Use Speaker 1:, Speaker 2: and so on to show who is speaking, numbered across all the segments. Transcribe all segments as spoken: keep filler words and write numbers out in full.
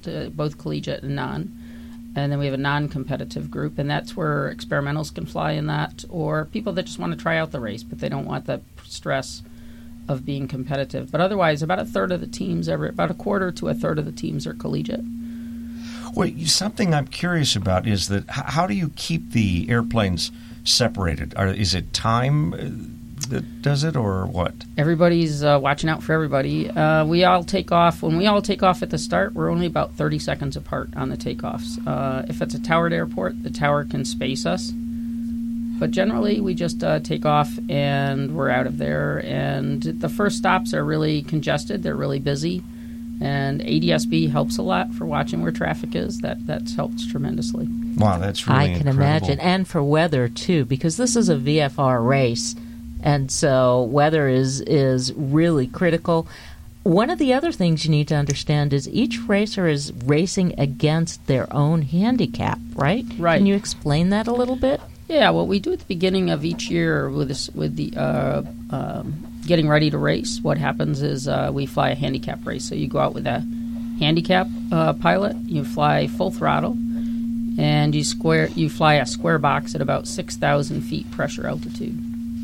Speaker 1: uh, both collegiate and non. And then we have a non-competitive group, and that's where experimentals can fly in that, or people that just want to try out the race, but they don't want the stress of being competitive. But otherwise, about a third of the teams, every, about a quarter to a third of the teams are collegiate.
Speaker 2: Well, something I'm curious about is that how do you keep the airplanes separated? Are, is it time that does it, or what? Everybody's
Speaker 1: uh, watching out for everybody. Uh, we all take off. When we all take off at the start, we're only about thirty seconds apart on the takeoffs. Uh, if it's a towered airport, the tower can space us. But generally, we just uh, take off and we're out of there. And the first stops are really congested. They're really busy. And A D S B helps a lot for watching where traffic is. That that's helps tremendously.
Speaker 2: Wow, that's really
Speaker 3: I can
Speaker 2: incredible.
Speaker 3: imagine. And for weather, too, because this is a V F R race. And so weather is is really critical. One of the other things you need to understand is each racer is racing against their own handicap, right?
Speaker 1: Right.
Speaker 3: Can you explain that a little bit?
Speaker 1: Yeah, what we do at the beginning of each year with this, with the uh, um, getting ready to race, what happens is uh, we fly a handicap race. So you go out with a handicap uh, pilot, you fly full throttle, and you square you fly a square box at about six thousand feet pressure altitude.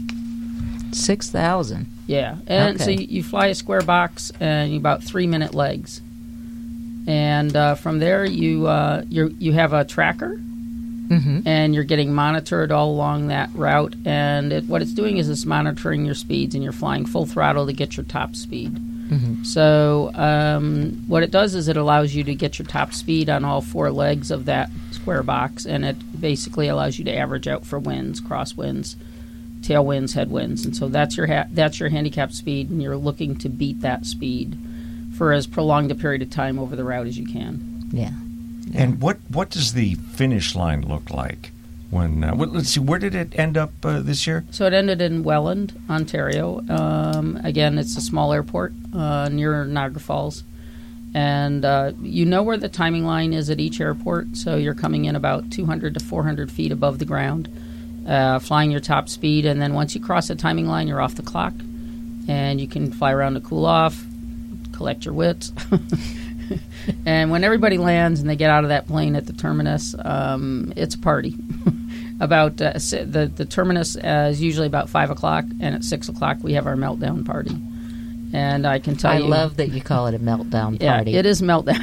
Speaker 3: six thousand.
Speaker 1: Yeah. And
Speaker 3: okay.
Speaker 1: so you, you fly a square box and you about three-minute legs. And uh, from there, you uh, you you have a tracker, mm-hmm. and you're getting monitored all along that route. And it, what it's doing is it's monitoring your speeds, and you're flying full throttle to get your top speed. Mm-hmm. So um, what it does is it allows you to get your top speed on all four legs of that square box, and it basically allows you to average out for winds, crosswinds, tailwinds, headwinds, and so that's your ha- that's your handicap speed, and you're looking to beat that speed for as prolonged a period of time over the route as you can.
Speaker 3: Yeah.
Speaker 2: yeah. And what what does the finish line look like? When uh, well, let's see, where did it end up uh, this year?
Speaker 1: So it ended in Welland, Ontario. Um, again, it's a small airport uh, near Niagara Falls. And uh, you know where the timing line is at each airport, so you're coming in about two hundred to four hundred feet above the ground, uh, flying your top speed, and then once you cross the timing line, you're off the clock, and you can fly around to cool off, collect your wits. And when everybody lands and they get out of that plane at the terminus, um, it's a party. About uh, the the terminus uh, is usually about five o'clock, and at six o'clock we have our meltdown party. And I can tell
Speaker 3: I
Speaker 1: you,
Speaker 3: I love that you call it a meltdown
Speaker 1: yeah,
Speaker 3: party.
Speaker 1: It is meltdown.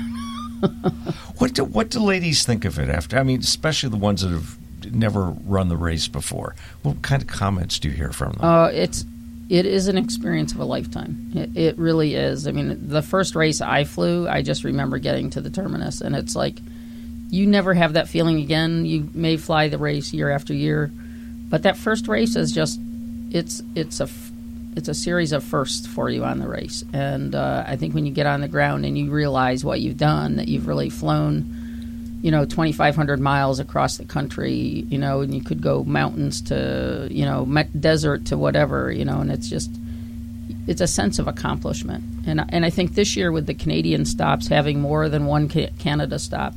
Speaker 2: What do what do ladies think of it after? I mean, especially the ones that have never run the race before. What kind of comments do you hear from them?
Speaker 1: Uh, it's it is an experience of a lifetime. It, it really is. I mean, the first race I flew, I just remember getting to the terminus, and it's like you never have that feeling again. You may fly the race year after year, but that first race is just it's it's a it's a series of firsts for you on the race. And uh, I think when you get on the ground and you realize what you've done, that you've really flown, you know, twenty-five hundred miles across the country, you know, and you could go mountains to, you know, desert to whatever, you know, and it's just, it's a sense of accomplishment. And, and I think this year with the Canadian stops, having more than one Canada stop,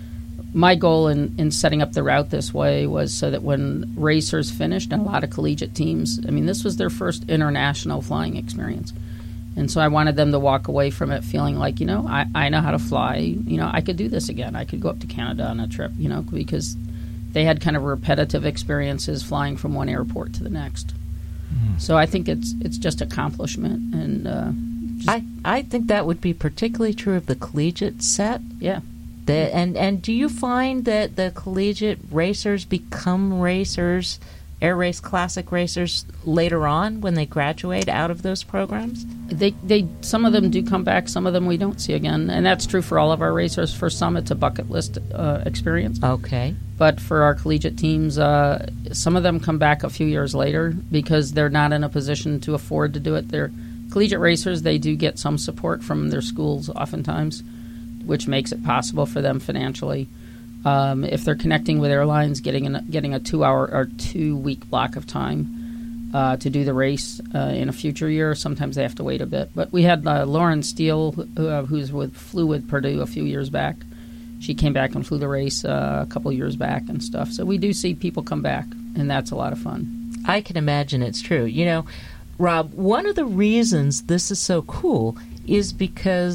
Speaker 1: my goal in, in setting up the route this way was so that when racers finished, and a lot of collegiate teams, I mean, this was their first international flying experience. And so I wanted them to walk away from it feeling like, you know, I, I know how to fly. You know, I could do this again. I could go up to Canada on a trip, you know, because they had kind of repetitive experiences flying from one airport to the next. Mm-hmm. So I think it's it's just accomplishment. And uh, just
Speaker 3: I, I think that would be particularly true of the collegiate set.
Speaker 1: Yeah.
Speaker 3: The, and, and do you find that the collegiate racers become racers, air race classic racers, later on when they graduate out of those programs?
Speaker 1: They, they, some of them do come back, some of them we don't see again. And that's true for all of our racers. For some, it's a bucket list uh, experience.
Speaker 3: Okay.
Speaker 1: But for our collegiate teams, uh, some of them come back a few years later because they're not in a position to afford to do it. They're collegiate racers. They do get some support from their schools oftentimes, which makes it possible for them financially. Um, if they're connecting with airlines, getting an, getting a two-hour or two-week block of time uh, to do the race uh, in a future year, sometimes they have to wait a bit. But we had uh, Lauren Steele, who, uh, who's with flew with Purdue a few years back. She came back and flew the race uh, a couple years back and stuff. So we do see people come back, and that's a lot of fun.
Speaker 3: I can imagine it's true. You know, Rob, one of the reasons this is so cool is because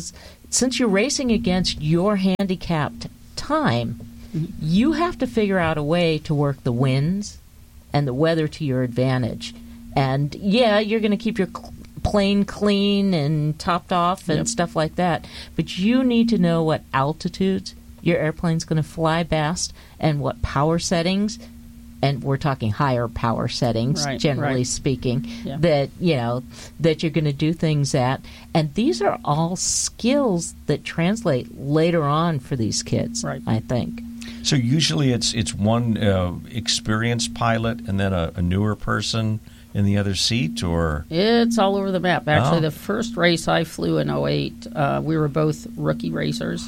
Speaker 3: since you're racing against your handicapped time, you have to figure out a way to work the winds and the weather to your advantage. And, yeah, you're going to keep your cl- plane clean and topped off and yep. stuff like that. But you need to know what altitudes your airplane's going to fly best and what power settings, and we're talking higher power settings,
Speaker 1: right,
Speaker 3: generally
Speaker 1: right.
Speaker 3: speaking,
Speaker 1: yeah.
Speaker 3: that, you know, that you're going to do things at. And these are all skills that translate later on for these kids,
Speaker 1: right.
Speaker 3: I think.
Speaker 2: So usually it's it's one uh, experienced pilot and then a, a newer person in the other seat, or
Speaker 1: it's all over the map. Actually,
Speaker 2: oh.
Speaker 1: the first race I flew in oh eight, uh, we were both rookie racers,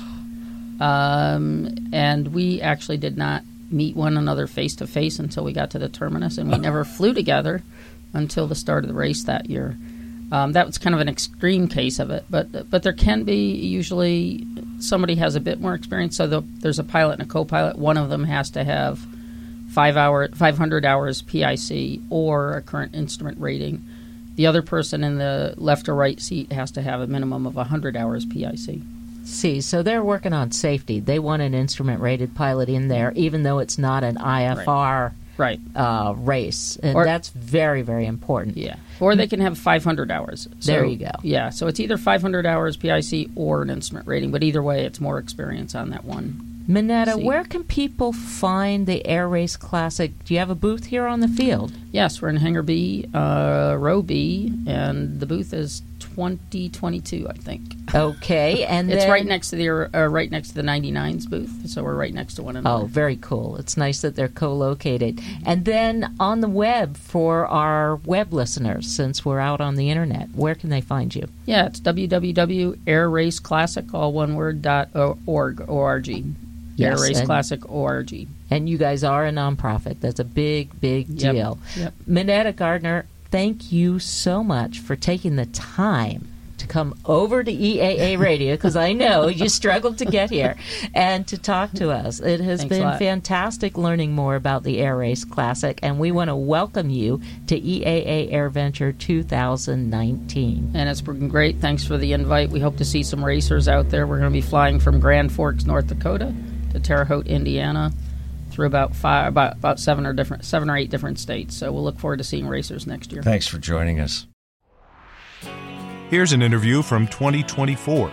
Speaker 1: um, and we actually did not meet one another face to face until we got to the terminus, and we never flew together until the start of the race that year. Um, that was kind of an extreme case of it, but but there can be usually somebody has a bit more experience. So the, there's a pilot and a co-pilot. One of them has to have five hour, five hundred hours P I C or a current instrument rating. The other person in the left or right seat has to have a minimum of one hundred hours P I C.
Speaker 3: See, so they're working on safety. They want an instrument-rated pilot in there, even though it's not an I F R
Speaker 1: right.
Speaker 3: uh, race. And
Speaker 1: or,
Speaker 3: that's very, very important.
Speaker 1: Yeah. Or they can have five hundred hours. So,
Speaker 3: there you go.
Speaker 1: Yeah, so it's either five hundred hours P I C or an instrument rating, but either way, it's more experience on that one.
Speaker 3: Minetta,
Speaker 1: seat.
Speaker 3: Where can people find the Air Race Classic? Do you have a booth here on the field?
Speaker 1: Yes, we're in Hangar B, uh, row B, and the booth is twenty twenty-two, I think.
Speaker 3: Okay, and
Speaker 1: it's
Speaker 3: then,
Speaker 1: right next to the uh, right next to the ninety-nines booth, so we're right next to one another.
Speaker 3: Oh, very cool. It's nice that they're co-located. And then on the web for our web listeners, since we're out on the internet, where can they find you?
Speaker 1: Yeah, it's w w w dot air race classic, all one word, dot org, O R G.
Speaker 3: Yes,
Speaker 1: Air Race Classic O R G.
Speaker 3: And you guys are a nonprofit. That's a big, big
Speaker 1: yep.
Speaker 3: deal.
Speaker 1: Yep.
Speaker 3: Minetta Gardner, thank you so much for taking the time to come over to E A A Radio, because I know you struggled to get here, and to talk to us. It has
Speaker 1: Thanks
Speaker 3: been fantastic learning more about the Air Race Classic, and we want to welcome you to E A A Air Venture two thousand nineteen.
Speaker 1: And it's been great. Thanks for the invite. We hope to see some racers out there. We're going to be flying from Grand Forks, North Dakota, to Terre Haute, Indiana, through about five, about, about seven or different, seven or eight different states. So we'll look forward to seeing racers next year.
Speaker 2: Thanks for joining us.
Speaker 4: Here's an interview from twenty twenty-four.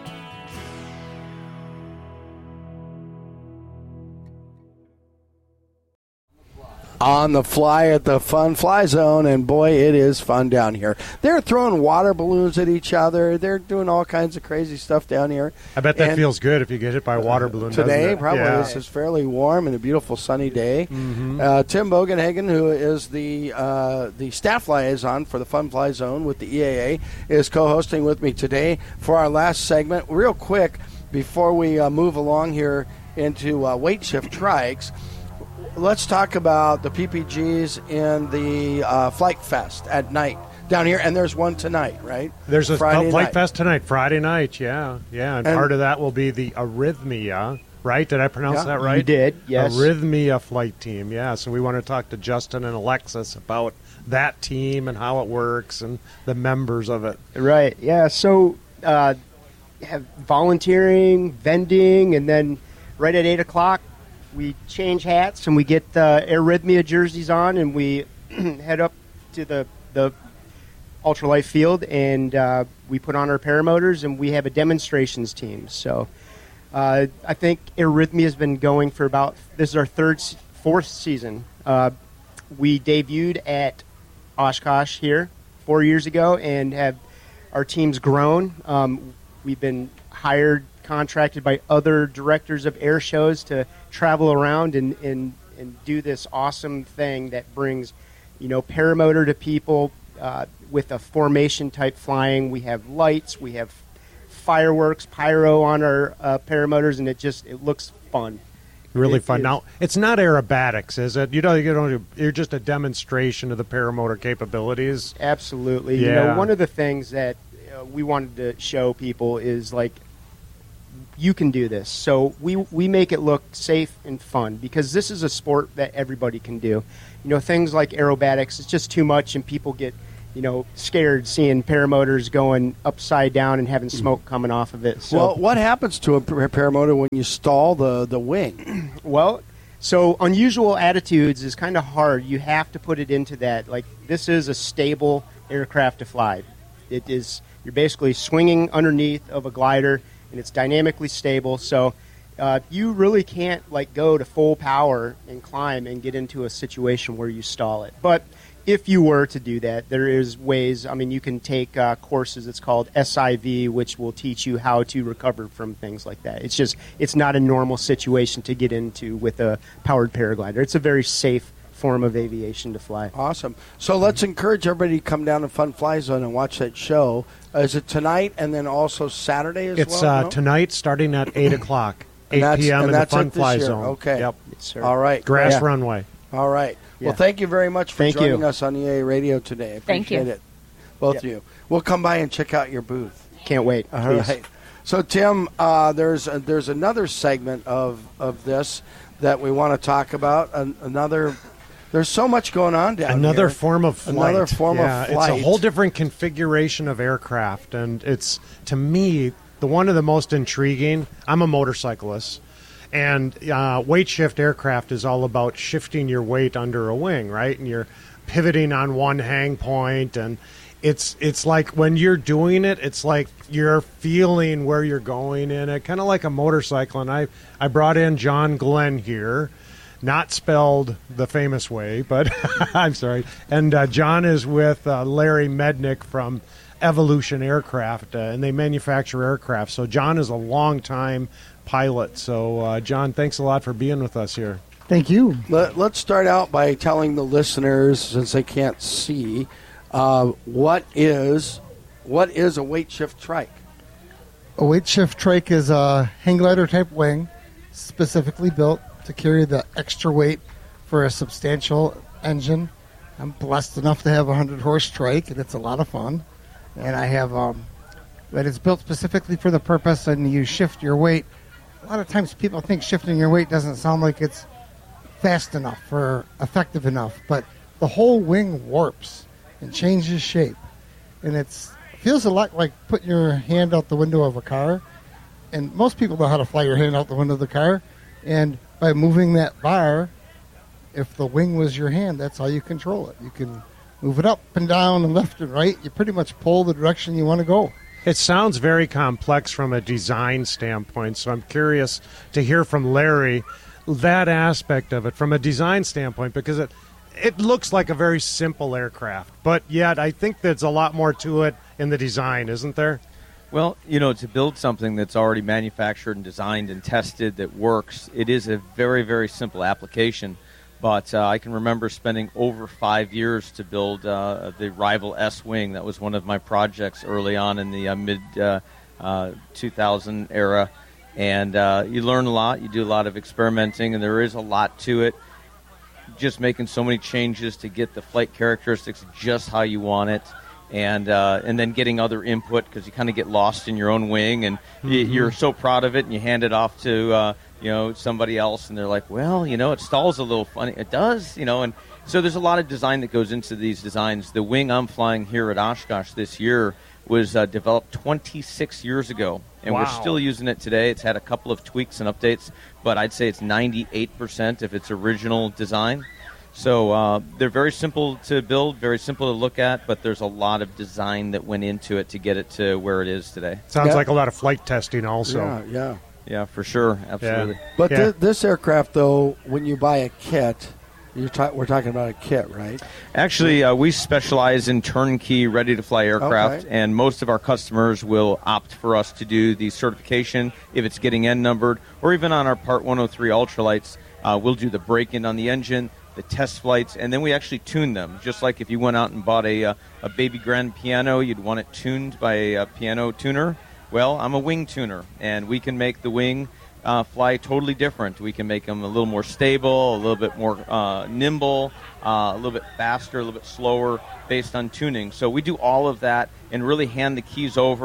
Speaker 5: On the fly at the Fun Fly Zone, and boy, it is fun down here. They're throwing water balloons at each other. They're doing all kinds of crazy stuff down here.
Speaker 6: I bet that
Speaker 5: and
Speaker 6: feels good if you get hit by a water balloon.
Speaker 5: Today,
Speaker 6: it?
Speaker 5: probably,
Speaker 6: yeah.
Speaker 5: This is fairly warm and a beautiful sunny day.
Speaker 6: Mm-hmm.
Speaker 5: Uh, Tim Bogenhagen, who is the uh, the staff liaison for the Fun Fly Zone with the E A A, is co-hosting with me today for our last segment. Real quick, before we uh, move along here into uh, weight shift trikes, let's talk about the P P Gs in the uh, Flight Fest at night down here, and there's one tonight, right?
Speaker 6: There's a
Speaker 5: Friday
Speaker 6: Flight
Speaker 5: night.
Speaker 6: Fest tonight, Friday night, yeah. Yeah, and,
Speaker 5: And-
Speaker 6: part of that will be the Arrhythmia, right? Did I pronounce
Speaker 5: Yeah,
Speaker 6: that right?
Speaker 7: You did, yes.
Speaker 6: Arrhythmia flight team, yeah. So we want to talk to Justin and Alexis about that team and how it works and the members of it.
Speaker 7: Right, yeah. So uh, have volunteering, vending, and then right at eight o'clock, we change hats and we get the Arrhythmia jerseys on, and we head up to the the ultralight field, and uh, we put on our paramotors, and we have a demonstrations team. So uh, I think Arrhythmia has been going for about, this is our third, fourth season. Uh, we debuted at Oshkosh here four years ago, and have our team's grown. Um, we've been hired, contracted by other directors of air shows to travel around and, and, and do this awesome thing that brings, you know, paramotor to people uh, with a formation type flying. We have lights, we have fireworks, pyro on our uh, paramotors, and it just it looks fun.
Speaker 6: Really
Speaker 7: It
Speaker 6: fun.
Speaker 7: is.
Speaker 6: Now, it's not aerobatics, is it? You know, you don't. You're just a demonstration of the paramotor capabilities.
Speaker 7: Absolutely. You
Speaker 6: Yeah.
Speaker 7: know, one of the things that uh, we wanted to show people is like, you can do this. So we we make it look safe and fun, because this is a sport that everybody can do. You know, things like aerobatics, it's just too much, and people get you know, scared seeing paramotors going upside down and having smoke coming off of it. So,
Speaker 5: well, what happens to a paramotor when you stall the, the wing?
Speaker 7: Well, so unusual attitudes is kind of hard. You have to put it into that. Like, this is a stable aircraft to fly. It is, you're basically swinging underneath of a glider, and it's dynamically stable. So uh, you really can't, like, go to full power and climb and get into a situation where you stall it. But if you were to do that, there is ways. I mean, you can take uh, courses. It's called S I V, which will teach you how to recover from things like that. It's just, it's not a normal situation to get into with a powered paraglider. It's a very safe form of aviation to fly.
Speaker 5: Awesome. So let's encourage everybody to come down to Fun Fly Zone and watch that show. Uh, is it tonight and then also Saturday as
Speaker 6: it's,
Speaker 5: well?
Speaker 6: It's uh,
Speaker 5: no?
Speaker 6: tonight starting at eight o'clock, eight p.m. in the Fun Fly
Speaker 5: year.
Speaker 6: Zone.
Speaker 5: Okay.
Speaker 6: Yep.
Speaker 7: Yes, sir.
Speaker 5: All right.
Speaker 6: Grass
Speaker 5: yeah.
Speaker 6: runway.
Speaker 5: All right.
Speaker 7: Yeah.
Speaker 5: Well, thank you very much for
Speaker 7: thank
Speaker 5: joining
Speaker 7: you.
Speaker 5: us on E A Radio today. I
Speaker 3: Thank
Speaker 5: appreciate
Speaker 3: you.
Speaker 5: it. Both
Speaker 7: Yeah.
Speaker 5: of you. We'll come by and check out your booth.
Speaker 7: Can't wait.
Speaker 5: All
Speaker 7: Please.
Speaker 5: right. So, Tim, uh, there's a, there's another segment of, of this that we want to talk about. An, another, there's so much going on down
Speaker 6: Another
Speaker 5: here.
Speaker 6: form of flight.
Speaker 5: Another form
Speaker 6: yeah,
Speaker 5: of flight.
Speaker 6: It's a whole different configuration of aircraft, and it's, to me, the one of the most intriguing. I'm a motorcyclist, and uh, weight shift aircraft is all about shifting your weight under a wing, right? And you're pivoting on one hang point, and it's it's like when you're doing it, it's like you're feeling where you're going in it, kind of like a motorcycle. And I, I brought in John Glenn here, not spelled the famous way, but I'm sorry. And uh, John is with uh, Larry Mednick from Evolution Aircraft, uh, and they manufacture aircraft. So John is a long-time pilot. So, uh, John, thanks a lot for being with us here.
Speaker 8: Thank you.
Speaker 5: Let, let's start out by telling the listeners, since they can't see, uh, what is what is a weight shift trike?
Speaker 8: A weight shift trike is a hang glider type wing specifically built to carry the extra weight for a substantial engine. I'm blessed enough to have a one hundred horse trike, and it's a lot of fun. And I have, um, but it's built specifically for the purpose, and you shift your weight. A lot of times people think shifting your weight doesn't sound like it's fast enough or effective enough, but the whole wing warps and changes shape. And it's feels a lot like putting your hand out the window of a car. And most people know how to fly your hand out the window of the car. And by moving that bar, if the wing was your hand, that's how you control it. You can move it up and down and left and right. You pretty much pull the direction you want to go.
Speaker 6: It sounds very complex from a design standpoint, so I'm curious to hear from Larry that aspect of it from a design standpoint, because it it looks like a very simple aircraft, but yet I think there's a lot more to it in the design, isn't there?
Speaker 9: Well, you know, to build something that's already manufactured and designed and tested that works, it is a very, very simple application. But uh, I can remember spending over five years to build uh, the Rival S-Wing. That was one of my projects early on in the uh, mid uh, uh, two thousand era. And uh, you learn a lot. You do a lot of experimenting, and there is a lot to it. Just making so many changes to get the flight characteristics just how you want it. And uh, and then getting other input, because you kind of get lost in your own wing, and mm-hmm. y- you're so proud of it, and you hand it off to uh, you know somebody else, and they're like, well, you know, it stalls a little funny. It does, you know, and so there's a lot of design that goes into these designs. The wing I'm flying here at Oshkosh this year was uh, developed twenty-six years ago, and
Speaker 6: wow.
Speaker 9: we're still using it today. It's had a couple of tweaks and updates, but I'd say it's ninety-eight percent of its original design. So uh, they're very simple to build, very simple to look at, but there's a lot of design that went into it to get it to where it is today.
Speaker 6: Sounds
Speaker 5: yeah.
Speaker 6: like a lot of flight testing also.
Speaker 5: Yeah, yeah.
Speaker 9: Yeah, for sure. Absolutely.
Speaker 6: Yeah.
Speaker 5: But
Speaker 6: Yeah.
Speaker 5: Th- this aircraft, though, when you buy a kit, you're ta- we're talking about a kit, right?
Speaker 9: Actually, uh, we specialize in turnkey, ready-to-fly aircraft,
Speaker 5: Okay.
Speaker 9: and most of our customers will opt for us to do the certification if it's getting N-numbered, or even on our Part one oh three ultralights, uh, we'll do the break-in on the engine, the test flights, and then we actually tune them. Just like if you went out and bought a, uh, a baby grand piano, you'd want it tuned by a, a piano tuner. Well, I'm a wing tuner, and we can make the wing uh, fly totally different. We can make them a little more stable, a little bit more uh, nimble, uh, a little bit faster, a little bit slower based on tuning. So we do all of that and really hand the keys over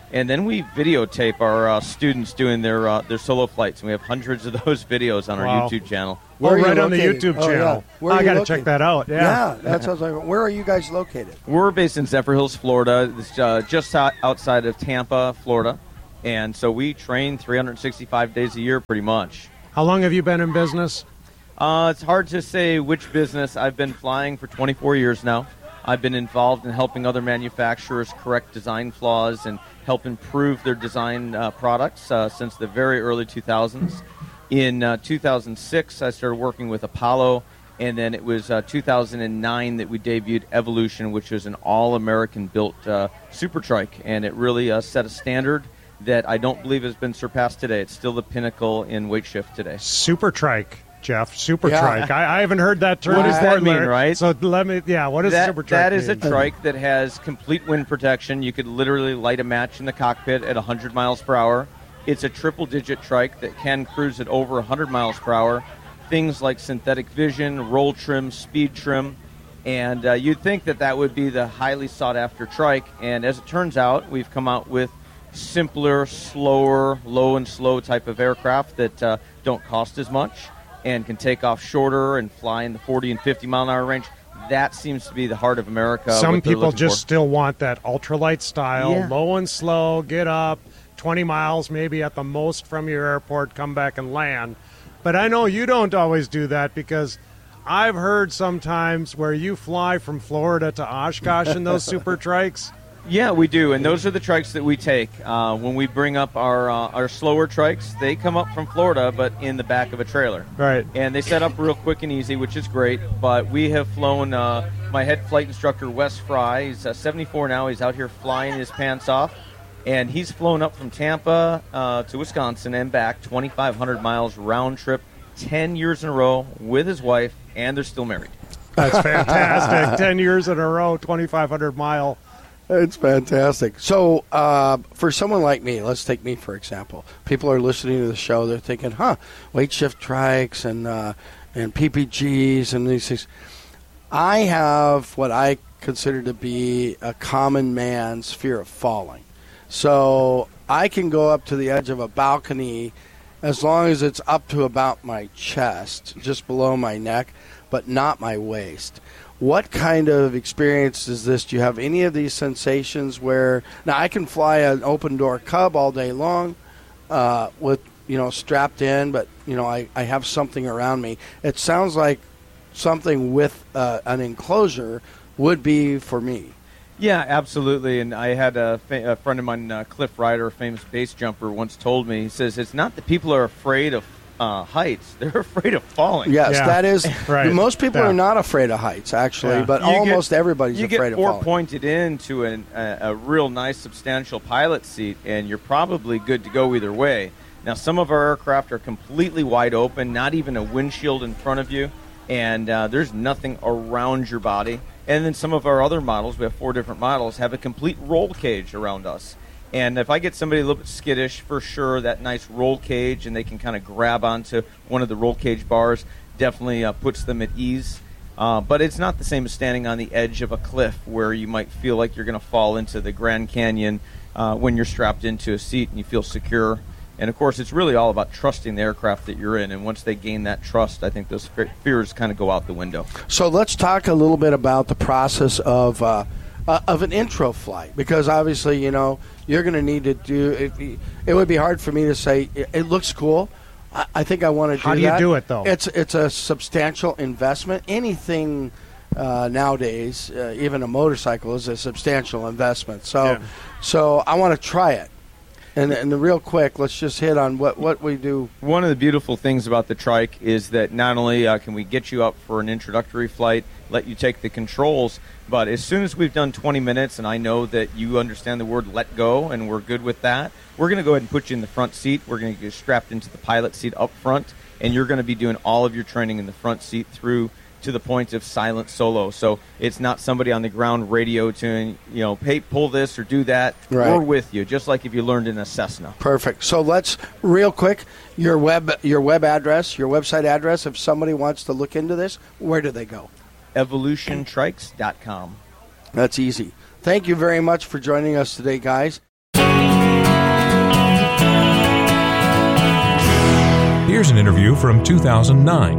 Speaker 9: And then we videotape our uh, students doing their uh, their solo flights, and we have hundreds of those videos on our
Speaker 6: Wow.
Speaker 9: YouTube channel.
Speaker 6: We're right on the
Speaker 5: located?
Speaker 6: YouTube
Speaker 5: Oh, yeah.
Speaker 6: channel.
Speaker 5: Where are
Speaker 6: I
Speaker 5: you
Speaker 6: got to
Speaker 5: located?
Speaker 6: check that out. Yeah.
Speaker 5: Yeah, that sounds like. Where are you guys located?
Speaker 9: We're based in Zephyrhills, Florida. It's uh, just out- outside of Tampa, Florida. And so we train three hundred sixty-five days a year pretty much.
Speaker 6: How long have you been in business?
Speaker 9: Uh, it's hard to say which business. I've been flying for twenty-four years now. I've been involved in helping other manufacturers correct design flaws and help improve their design uh, products uh, since the very early two thousands. In uh, two thousand six, I started working with Apollo, and then it was uh, two thousand nine that we debuted Evolution, which was an all-American built uh, super trike, and it really uh, set a standard that I don't believe has been surpassed today. It's still the pinnacle in weight shift today.
Speaker 6: Super trike, Jeff. Super
Speaker 5: Yeah.
Speaker 6: trike. I, I haven't heard that term
Speaker 9: What does
Speaker 6: before,
Speaker 9: that mean,
Speaker 6: Larry.
Speaker 9: right?
Speaker 6: So let me, yeah, what does
Speaker 9: that,
Speaker 6: super trike
Speaker 9: That is a
Speaker 6: mean?
Speaker 9: trike that has complete wind protection. You could literally light a match in the cockpit at one hundred miles per hour. It's a triple-digit trike that can cruise at over one hundred miles per hour. Things like synthetic vision, roll trim, speed trim. And uh, you'd think that that would be the highly sought-after trike. And as it turns out, we've come out with simpler, slower, low and slow type of aircraft that uh, don't cost as much and can take off shorter and fly in the forty and fifty mile an hour range. That seems to be the heart of America.
Speaker 6: Some
Speaker 9: what they're
Speaker 6: people
Speaker 9: looking
Speaker 6: just
Speaker 9: for.
Speaker 6: still want that ultralight style,
Speaker 9: Yeah.
Speaker 6: low and slow, get up, twenty miles maybe at the most from your airport, come back and land. But I know you don't always do that, because I've heard sometimes where you fly from Florida to Oshkosh in those super trikes.
Speaker 9: Yeah, we do, and those are the trikes that we take. Uh, when we bring up our uh, our slower trikes, they come up from Florida, but in the back of a trailer.
Speaker 6: Right.
Speaker 9: And they set up real quick and easy, which is great. But we have flown uh, my head flight instructor, Wes Fry. He's uh, seventy-four now. He's out here flying his pants off. And he's flown up from Tampa uh, to Wisconsin and back, twenty-five hundred miles round trip, ten years in a row with his wife, and they're still married.
Speaker 6: That's fantastic. ten years in a row, twenty-five hundred mile.
Speaker 5: It's fantastic. So, uh, for someone like me, let's take me for example. People are listening to the show. They're thinking, "Huh, weight shift trikes and uh, and P P Gs and these things." I have what I consider to be a common man's fear of falling. So I can go up to the edge of a balcony as long as it's up to about my chest, just below my neck, but not my waist. What kind of experience is this? Do you have any of these sensations where now I can fly an open door Cub all day long uh, with, you know, strapped in, but, you know, I, I have something around me. It sounds like something with uh, an enclosure would be for me.
Speaker 9: Yeah, absolutely. And I had a, fa- a friend of mine, uh, Cliff Ryder, a famous base jumper, once told me, he says, it's not that people are afraid of uh, heights. They're afraid of falling.
Speaker 5: Yes,
Speaker 6: Yeah.
Speaker 5: that is.
Speaker 6: Right.
Speaker 5: Most people
Speaker 6: Yeah.
Speaker 5: are not afraid of heights, actually,
Speaker 6: Yeah.
Speaker 5: but
Speaker 9: You get-
Speaker 5: almost everybody's
Speaker 9: you
Speaker 5: afraid
Speaker 9: get
Speaker 5: of
Speaker 9: four
Speaker 5: falling.
Speaker 9: pointed into an, a, a real nice, substantial pilot seat, and you're probably good to go either way. Now, some of our aircraft are completely wide open, not even a windshield in front of you, and uh, there's nothing around your body. And then some of our other models, we have four different models, have a complete roll cage around us. And if I get somebody a little bit skittish, for sure, that nice roll cage, and they can kind of grab onto one of the roll cage bars, definitely uh, puts them at ease. Uh, but it's not the same as standing on the edge of a cliff where you might feel like you're going to fall into the Grand Canyon uh, when you're strapped into a seat and you feel secure. And, of course, it's really all about trusting the aircraft that you're in. And once they gain that trust, I think those fe- fears kind of go out the window.
Speaker 5: So let's talk a little bit about the process of uh, uh, of an intro flight, because obviously, you know, you're going to need to do it. It would be hard for me to say it, it looks cool. I, I think I want to do that.
Speaker 6: How do you do it, though?
Speaker 5: It's it's a substantial investment. Anything uh, nowadays, uh, even a motorcycle, is a substantial investment. So,
Speaker 6: Yeah.
Speaker 5: so I want to try it. And, and the real quick, let's just hit on what, what we do.
Speaker 9: One of the beautiful things about the trike is that not only uh, can we get you up for an introductory flight, let you take the controls, but as soon as we've done twenty minutes and I know that you understand the word let go and we're good with that, we're going to go ahead and put you in the front seat. We're going to get strapped into the pilot seat up front, and you're going to be doing all of your training in the front seat through to the point of silent solo. So it's not somebody on the ground radio to, you know, hey, pull this or do that.
Speaker 5: Right.
Speaker 9: We're with you, just like if you learned in a Cessna.
Speaker 5: Perfect. So let's real quick your web your web address, your website address. If somebody wants to look into this, where do they go?
Speaker 9: evolution trikes dot com.
Speaker 5: That's easy. Thank you very much for joining us today, guys.
Speaker 4: Here's an interview from two thousand nine.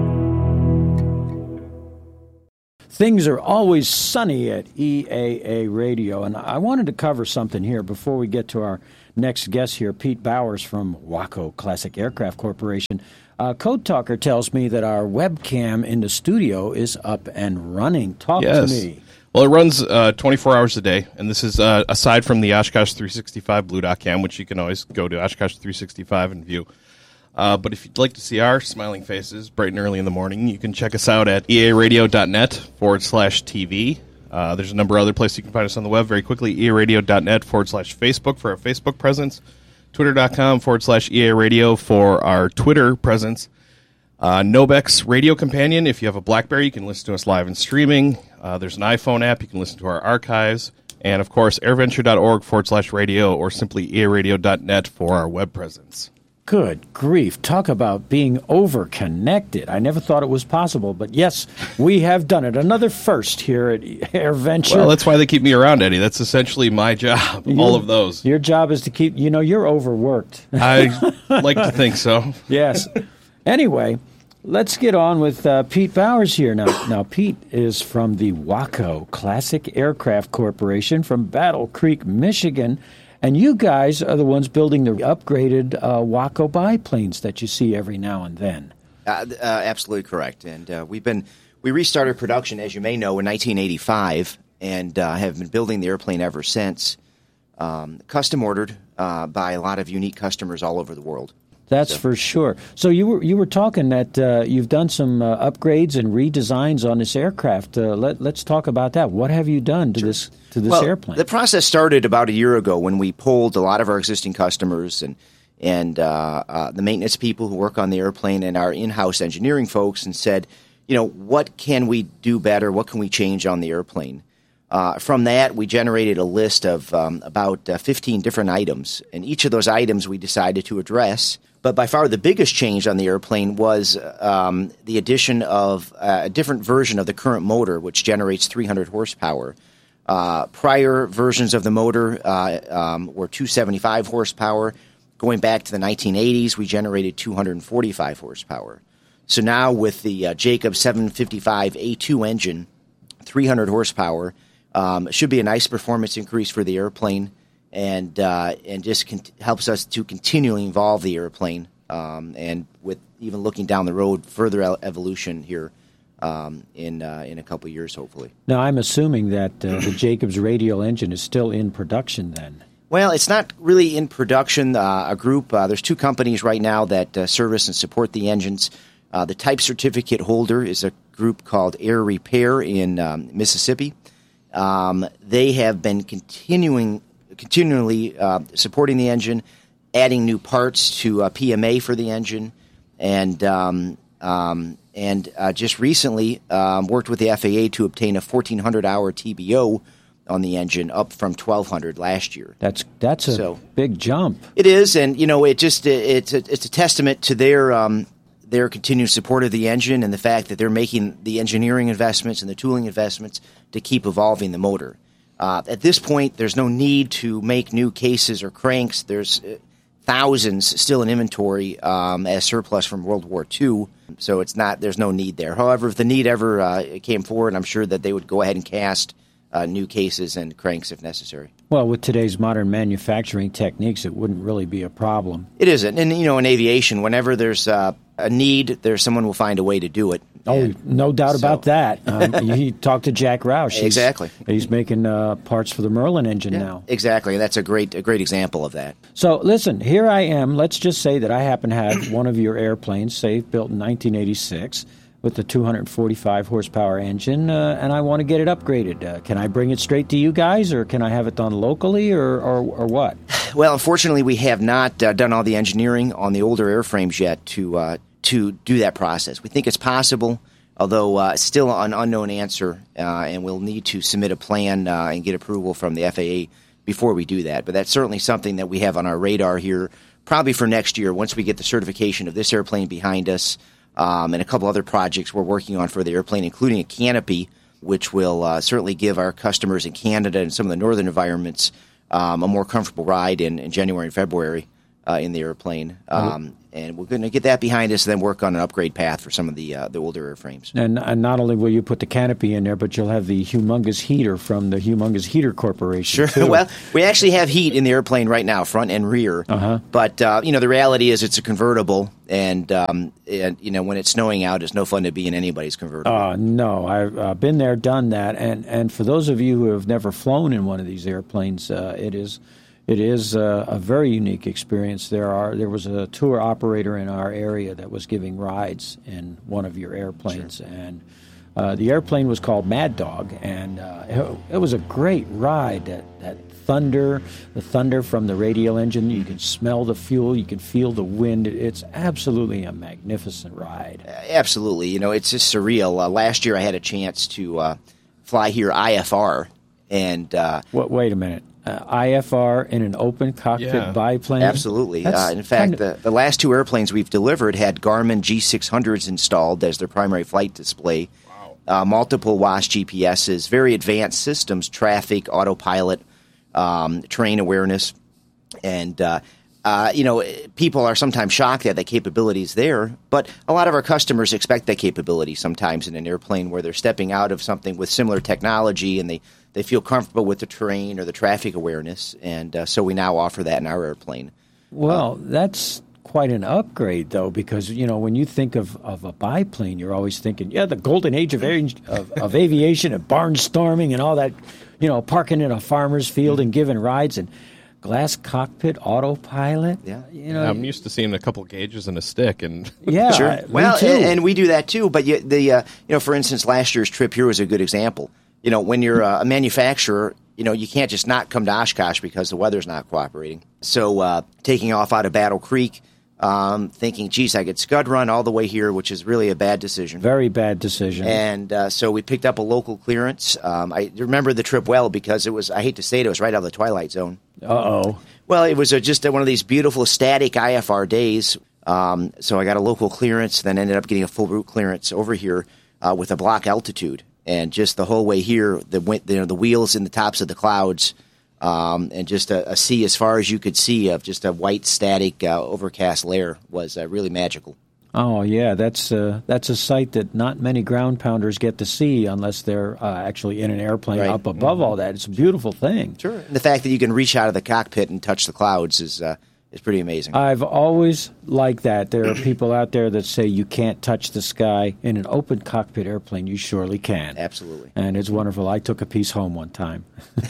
Speaker 10: Things are always sunny at E A A Radio, and I wanted to cover something here before we get to our next guest here, Pete Bowers from Waco Classic Aircraft Corporation. Uh, Code Talker tells me that our webcam in the studio is up and running. Talk
Speaker 11: yes.
Speaker 10: to me.
Speaker 11: Well, it runs uh, twenty-four hours a day, and this is uh, aside from the Oshkosh three sixty-five Blue Dot Cam, which you can always go to Oshkosh three sixty-five and view. Uh, but if you'd like to see our smiling faces bright and early in the morning, you can check us out at earadio.net forward slash TV. Uh, there's a number of other places you can find us on the web very quickly, earadio.net forward slash Facebook for our Facebook presence, twitter.com forward slash earadio for our Twitter presence. Uh, Nobex Radio Companion, if you have a BlackBerry, you can listen to us live and streaming. Uh, there's an iPhone app, you can listen to our archives. And, of course, airventure.org forward slash radio or simply earadio.net for our web presence.
Speaker 10: Good grief. Talk about being over-connected. I never thought it was possible, but yes, we have done it. Another first here at AirVenture.
Speaker 11: Well, that's why they keep me around, Eddie. That's essentially my job, you, all of those.
Speaker 10: Your job is to keep, you know, you're overworked.
Speaker 11: I like to think so.
Speaker 10: Yes. Anyway, let's get on with uh, Pete Bowers here. Now, now, Pete is from the Waco Classic Aircraft Corporation from Battle Creek, Michigan. And you guys are the ones building the upgraded uh, Waco biplanes that you see every now and then.
Speaker 12: Uh, uh, absolutely correct. And uh, we've been we restarted production, as you may know, in nineteen eighty-five, and uh, have been building the airplane ever since. Um, custom ordered uh, by a lot of unique customers all over the world.
Speaker 10: That's so. For sure. So you were you were talking that uh, you've done some uh, upgrades and redesigns on this aircraft. Uh, let, let's talk about that. What have you done to sure. this to this
Speaker 12: well,
Speaker 10: airplane?
Speaker 12: The process started about a year ago when we polled a lot of our existing customers and and uh, uh, the maintenance people who work on the airplane and our in-house engineering folks and said, you know, what can we do better? What can we change on the airplane? Uh, from that, we generated a list of um, about uh, fifteen different items, and each of those items we decided to address. But by far the biggest change on the airplane was um, the addition of uh, a different version of the current motor, which generates three hundred horsepower. Uh, prior versions of the motor uh, um, were two hundred seventy-five horsepower. Going back to the nineteen eighties, we generated two hundred forty-five horsepower. So now with the uh, Jacobs seven fifty-five A two engine, three hundred horsepower, um, should be a nice performance increase for the airplane. And uh, and just con- helps us to continually evolve the airplane, um, and with even looking down the road, further el- evolution here um, in uh, in a couple of years, hopefully.
Speaker 10: Now, I'm assuming that uh, the Jacobs radial engine is still in production then.
Speaker 12: Well, it's not really in production. Uh, a group, uh, there's two companies right now that uh, service and support the engines. Uh, the type certificate holder is a group called Air Repair in um, Mississippi. Um, they have been continuing. continually uh, supporting the engine, adding new parts to uh, P M A for the engine, and um, um, and uh, just recently um, worked with the F A A to obtain a fourteen hundred hour T B O on the engine, up from twelve hundred last year.
Speaker 10: That's that's a
Speaker 12: so,
Speaker 10: big jump.
Speaker 12: It is, and you know, it just it's a, it's a testament to their um, their continued support of the engine and the fact that they're making the engineering investments and the tooling investments to keep evolving the motor. Uh, at this point, there's no need to make new cases or cranks. There's uh, thousands still in inventory um, as surplus from World War Two, so it's not. There's no need there. However, if the need ever uh, came forward, I'm sure that they would go ahead and cast uh, new cases and cranks if necessary.
Speaker 10: Well, with today's modern manufacturing techniques, it wouldn't really be a problem.
Speaker 12: It isn't, and you know, in aviation, whenever there's uh, a need, there's someone will find a way to do it.
Speaker 10: Oh,
Speaker 12: and
Speaker 10: no doubt
Speaker 12: so.
Speaker 10: about that. Um, you talked to Jack Roush. He's,
Speaker 12: exactly.
Speaker 10: He's making uh, parts for the Merlin engine
Speaker 12: yeah,
Speaker 10: now.
Speaker 12: Exactly. That's a great a great example of that.
Speaker 10: So, listen, here I am. Let's just say that I happen to have one of your airplanes, say, built in nineteen eighty-six, with the two hundred forty-five horsepower engine, uh, and I want to get it upgraded. Uh, can I bring it straight to you guys, or can I have it done locally, or, or, or what?
Speaker 12: Well, unfortunately, we have not uh, done all the engineering on the older airframes yet to uh, to do that process. We think it's possible, although uh, it's still an unknown answer, uh, and we'll need to submit a plan uh, and get approval from the F A A before we do that. But that's certainly something that we have on our radar here, probably for next year, once we get the certification of this airplane behind us, um, and a couple other projects we're working on for the airplane, including a canopy, which will uh, certainly give our customers in Canada and some of the northern environments um, a more comfortable ride in, in January and February uh, in the airplane. Um, and we're going to get that behind us and then work on an upgrade path for some of the uh, the older airframes.
Speaker 10: And, and not only will you put the canopy in there, but you'll have the humongous heater from the Humongous Heater Corporation.
Speaker 12: Sure.
Speaker 10: Too.
Speaker 12: Well, we actually have heat in the airplane right now, front and rear.
Speaker 10: Uh-huh.
Speaker 12: But, uh, you know, the reality is it's a convertible. And, um, and, you know, when it's snowing out, it's no fun to be in anybody's convertible.
Speaker 10: Uh, no, I've uh, been there, done that. And, and for those of you who have never flown in one of these airplanes, uh, it is... It is a, a very unique experience. There are there was a tour operator in our area that was giving rides in one of your airplanes, sure. and uh, the airplane was called Mad Dog, and uh, it, it was a great ride. That, that thunder, the thunder from the radial engine, you can smell the fuel, you can feel the wind. It's absolutely a magnificent ride.
Speaker 12: Uh, absolutely, you know, it's just surreal. Uh, last year, I had a chance to uh, fly here I F R, and uh,
Speaker 10: what? Wait a minute. Uh, I F R in an open cockpit
Speaker 12: yeah.
Speaker 10: biplane?
Speaker 12: Absolutely. Uh, in fact, kind of... the, the last two airplanes we've delivered had Garmin G six hundreds installed as their primary flight display. Wow. Uh, multiple W A S G P Ss, very advanced systems, traffic, autopilot, um, terrain awareness. And, uh, uh, you know, people are sometimes shocked that that capability is there, but a lot of our customers expect that capability sometimes in an airplane where they're stepping out of something with similar technology and they They feel comfortable with the terrain or the traffic awareness, and uh, so we now offer that in our airplane.
Speaker 10: Well,
Speaker 12: um,
Speaker 10: that's quite an upgrade, though, because, you know, when you think of, of a biplane, you're always thinking, yeah, the golden age of, of, of aviation and barnstorming and all that, you know, parking in a farmer's field and giving rides and glass cockpit autopilot.
Speaker 12: Yeah,
Speaker 10: you know,
Speaker 11: yeah, I'm used to seeing a couple gauges and a stick, and
Speaker 10: yeah,
Speaker 12: sure. Well,
Speaker 10: too.
Speaker 12: And, and we do that too. But you, the uh, you know, for instance, last year's trip here was a good example. You know, when you're a manufacturer, you know, you can't just not come to Oshkosh because the weather's not cooperating. So uh, taking off out of Battle Creek, um, thinking, geez, I could scud run all the way here, which is really a bad decision.
Speaker 10: Very bad decision.
Speaker 12: And uh, so we picked up a local clearance. Um, I remember the trip well because it was, I hate to say it, it was right out of the Twilight Zone.
Speaker 10: Uh-oh.
Speaker 12: Well, it was a, just a, one of these beautiful static I F R days. Um, so I got a local clearance, then ended up getting a full route clearance over here uh, with a block altitude. And just the whole way here, the you know, the wheels in the tops of the clouds, um, and just a, a sea as far as you could see of just a white, static, uh, overcast layer was uh, really magical.
Speaker 10: Oh, yeah, that's uh, that's a sight that not many ground pounders get to see unless they're uh, actually in an airplane
Speaker 12: right.
Speaker 10: up above mm-hmm. all that. It's a beautiful thing.
Speaker 12: Sure. And the fact that you can reach out of the cockpit and touch the clouds is uh, is pretty amazing.
Speaker 10: I've always liked that. There are people out there that say you can't touch the sky. In an open cockpit airplane, you surely can.
Speaker 12: Absolutely.
Speaker 10: And it's wonderful. I took a piece home one time.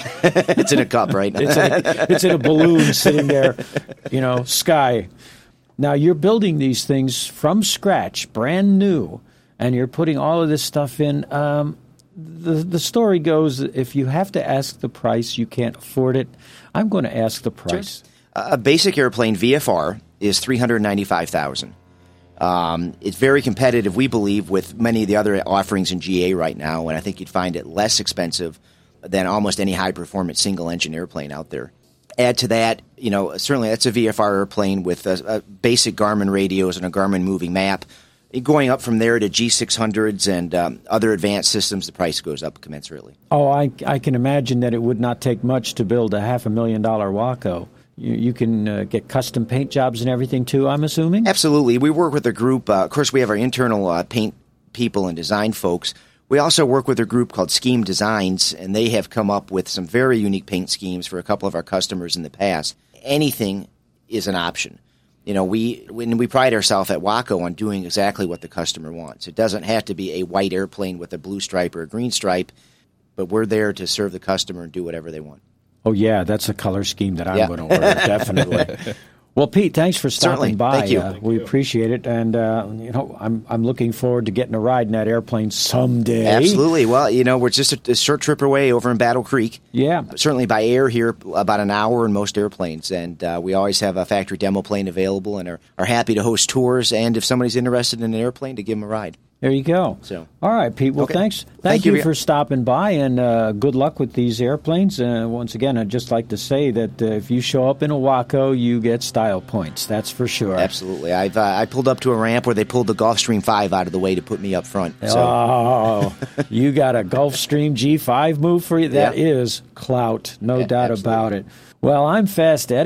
Speaker 12: It's in a cup, right?
Speaker 10: it's, in a, it's in a balloon sitting there, you know, sky. Now, you're building these things from scratch, brand new, and you're putting all of this stuff in. Um, the, the story goes, if you have to ask the price, you can't afford it. I'm going to ask the price.
Speaker 12: Sure. A basic airplane V F R is three hundred ninety-five thousand dollars. Um, it's very competitive, we believe, with many of the other offerings in G A right now, and I think you'd find it less expensive than almost any high-performance single-engine airplane out there. Add to that, you know, certainly that's a V F R airplane with a, a basic Garmin radios and a Garmin moving map. Going up from there to G six hundreds and um, other advanced systems, the price goes up commensurately.
Speaker 10: Oh, I, I can imagine that it would not take much to build a half a million dollar Waco. You, you can uh, get custom paint jobs and everything, too, I'm assuming?
Speaker 12: Absolutely. We work with a group. Uh, of course, we have our internal uh, paint people and design folks. We also work with a group called Scheme Designs, and they have come up with some very unique paint schemes for a couple of our customers in the past. Anything is an option. You know, we when we pride ourselves at Waco on doing exactly what the customer wants. It doesn't have to be a white airplane with a blue stripe or a green stripe, but we're there to serve the customer and do whatever they want.
Speaker 10: Oh, yeah, that's a color scheme that I'm
Speaker 12: yeah.
Speaker 10: going to order, definitely. Well, Pete, thanks for stopping
Speaker 12: Certainly.
Speaker 10: by.
Speaker 12: Thank you.
Speaker 10: Uh,
Speaker 12: Thank
Speaker 10: we
Speaker 12: you.
Speaker 10: appreciate it, and uh, you know, I'm I'm looking forward to getting a ride in that airplane someday.
Speaker 12: Absolutely. Well, you know, we're just a, a short trip away over in Battle Creek.
Speaker 10: Yeah.
Speaker 12: Certainly by air here, about an hour in most airplanes, and uh, we always have a factory demo plane available, and are, are happy to host tours. And if somebody's interested in an airplane, to give them a ride.
Speaker 10: There you go.
Speaker 12: So,
Speaker 10: all right, Pete. Well,
Speaker 12: okay.
Speaker 10: thanks. Thank,
Speaker 12: Thank
Speaker 10: you
Speaker 12: you
Speaker 10: for stopping by, and uh, good luck with these airplanes. Uh, once again, I'd just like to say that uh, if you show up in a Waco, you get style points. That's for sure.
Speaker 12: Absolutely. I've uh, I pulled up to a ramp where they pulled the Gulfstream five out of the way to put me up front. So.
Speaker 10: Oh, you got a Gulfstream G five move for you? That
Speaker 12: yeah.
Speaker 10: is clout, no
Speaker 12: yeah,
Speaker 10: doubt
Speaker 12: absolutely.
Speaker 10: about it. Well, I'm Fast Eddie.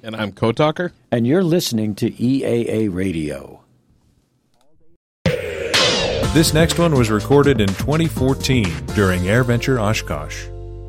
Speaker 11: And I'm Code Talker.
Speaker 10: And you're listening to E A A Radio.
Speaker 4: This next one was recorded in twenty fourteen during AirVenture Oshkosh.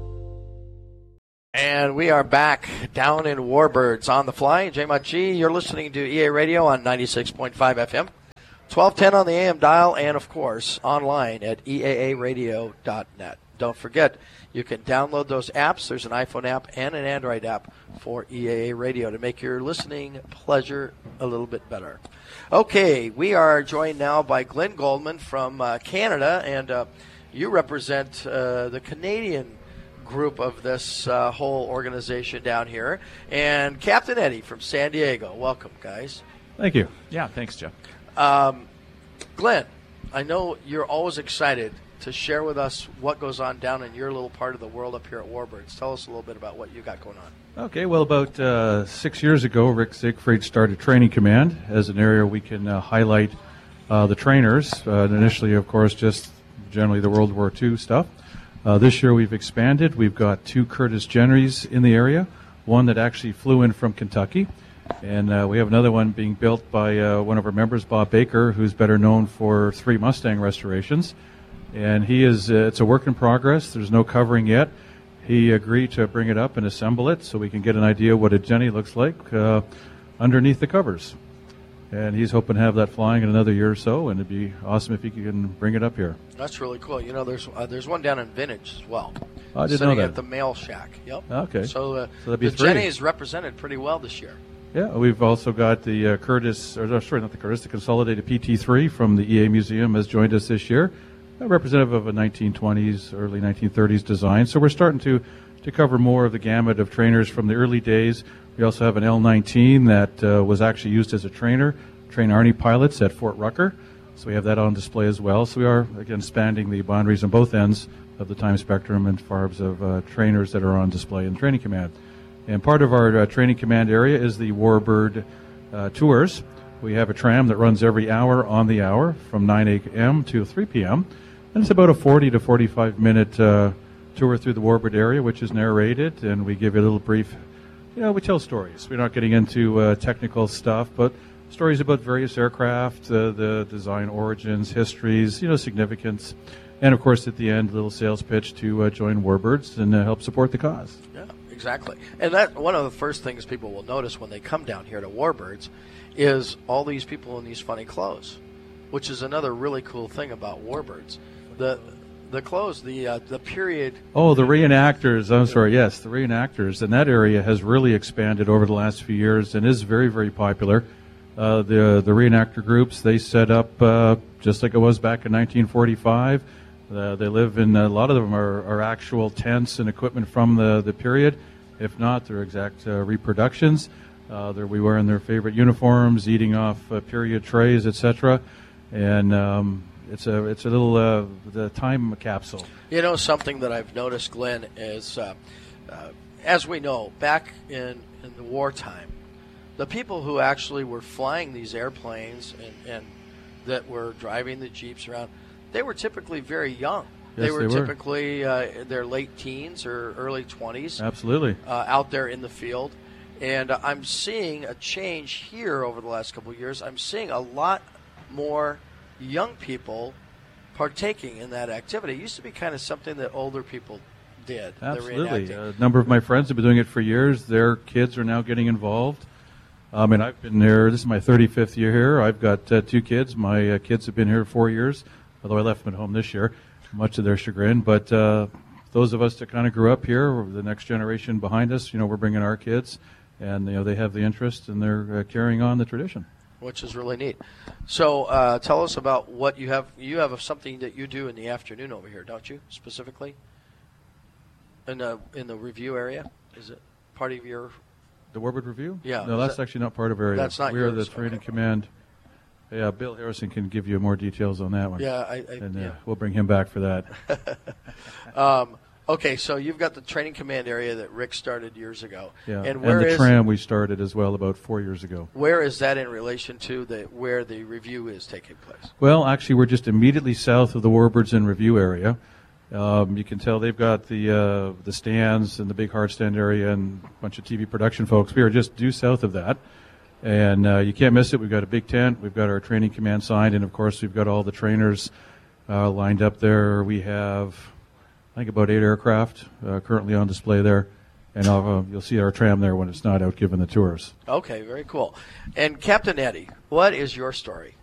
Speaker 5: And we are back down in Warbirds on the fly. J M G, you're listening to E A Radio on ninety-six point five F M, twelve ten on the A M dial, and, of course, online at E A A radio dot net. Don't forget, you can download those apps. There's an iPhone app and an Android app for E A A Radio to make your listening pleasure a little bit better. Okay, we are joined now by Glenn Goldman from uh, Canada, and uh, you represent uh, the Canadian group of this uh, whole organization down here, and Captain Eddie from San Diego. Welcome, guys.
Speaker 13: Thank you. Yeah, thanks, Jeff.
Speaker 5: Um, Glenn, I know you're always excited to share with us what goes on down in your little part of the world up here at Warbirds. Tell us a little bit about what you got going on.
Speaker 13: Okay, well, about uh, six years ago, Rick Siegfried started Training Command as an area we can uh, highlight uh, the trainers. Uh, initially, of course, just generally the World War Two stuff. Uh, this year we've expanded. We've got two Curtis Jenrys in the area, one that actually flew in from Kentucky, and uh, we have another one being built by uh, one of our members, Bob Baker, who's better known for three Mustang restorations. And he is, uh, it's a work in progress. There's no covering yet. He agreed to bring it up and assemble it so we can get an idea what a Jenny looks like uh, underneath the covers. And he's hoping to have that flying in another year or so, and it'd be awesome if he can bring it up here.
Speaker 5: That's really cool. You know, there's uh, there's one down in Vintage as well.
Speaker 13: Oh, I didn't
Speaker 5: sitting
Speaker 13: know that.
Speaker 5: at the Mail Shack. Yep.
Speaker 13: Okay.
Speaker 5: So, uh,
Speaker 13: so that'd be
Speaker 5: the
Speaker 13: three.
Speaker 5: Jenny is represented pretty well this year.
Speaker 13: Yeah, we've also got the uh, Curtis, or sorry, not the Curtis, the Consolidated P T three from the E A Museum has joined us this year, a representative of a nineteen twenties, early nineteen thirties design. So we're starting to, to cover more of the gamut of trainers from the early days. We also have an L nineteen that uh, was actually used as a trainer, train Army pilots at Fort Rucker. So we have that on display as well. So we are, again, expanding the boundaries on both ends of the time spectrum and farbs of uh, trainers that are on display in Training Command. And part of our uh, Training Command area is the Warbird uh, tours. We have a tram that runs every hour on the hour from nine a.m. to three p.m. And it's about a forty to forty-five minute uh, tour through the Warbird area, which is narrated, and we give you a little brief, you know, we tell stories. We're not getting into uh, technical stuff, but stories about various aircraft, uh, the design origins, histories, you know, significance. And, of course, at the end, a little sales pitch to uh, join Warbirds and uh, help support the cause.
Speaker 5: Yeah, exactly. And that one of the first things people will notice when they come down here to Warbirds is all these people in these funny clothes, which is another really cool thing about Warbirds. The the clothes, the uh, the period.
Speaker 13: Oh, the reenactors. I'm sorry. Yes, the reenactors. And that area has really expanded over the last few years and is very, very popular. Uh, the the reenactor groups, they set up uh, just like it was back in nineteen forty-five. Uh, they live in, a lot of them are, are actual tents and equipment from the, the period. If not, they're exact uh, reproductions. Uh, they're we wearing their favorite uniforms, eating off uh, period trays, et cetera. And um, it's a it's a little uh, the time capsule.
Speaker 5: You know, something that I've noticed, Glenn, is uh, uh, as we know, back in, in the wartime, the people who actually were flying these airplanes and, and that were driving the Jeeps around, they were typically very young.
Speaker 13: Yes,
Speaker 5: they were
Speaker 13: they were.
Speaker 5: typically uh, in their late teens or early twenties.
Speaker 13: Absolutely.
Speaker 5: Uh, out there in the field. And uh, I'm seeing a change here over the last couple of years. I'm seeing a lot more young people partaking in that activity. It used to be kind of something that older people did. the
Speaker 13: Absolutely.
Speaker 5: reenacting.
Speaker 13: A number of my friends have been doing it for years. Their kids are now getting involved. I mean, I've been there. This is my thirty-fifth year here. I've got uh, two kids. My uh, kids have been here four years, although I left them at home this year, much to their chagrin. But uh, those of us that kind of grew up here, the next generation behind us, you know, we're bringing our kids, and you know they have the interest, and they're uh, carrying on the tradition.
Speaker 5: Which is really neat. So uh, tell us about what you have. You have something that you do in the afternoon over here, don't you, specifically? In the, in the review area? Is it part of your...
Speaker 13: The Warbird Review?
Speaker 5: Yeah.
Speaker 13: No, that's
Speaker 5: that,
Speaker 13: actually not part of our area.
Speaker 5: That's not
Speaker 13: We are
Speaker 5: yours.
Speaker 13: the Training
Speaker 5: Okay.
Speaker 13: Command. Yeah, Bill Harrison can give you more details on that one.
Speaker 5: Yeah, I, I,
Speaker 13: and uh,
Speaker 5: yeah.
Speaker 13: we'll bring him back for that.
Speaker 5: um, okay, so you've got the Training Command area that Rick started years ago.
Speaker 13: Yeah,
Speaker 5: And where
Speaker 13: the
Speaker 5: is
Speaker 13: tram we started as well about four years ago.
Speaker 5: where is that in relation to the where the review is taking place?
Speaker 13: Well, actually, we're just immediately south of the Warbirds in Review area. Um, you can tell they've got the uh, the stands and the big hard stand area and a bunch of T V production folks. We are just due south of that, and uh, you can't miss it. We've got a big tent. We've got our training command signed, and of course we've got all the trainers uh, lined up there. We have, I think, about eight aircraft uh, currently on display there, and I'll, uh, you'll see our tram there when it's not out giving the tours.
Speaker 5: Okay, very cool. And Captain Eddie, what is your story?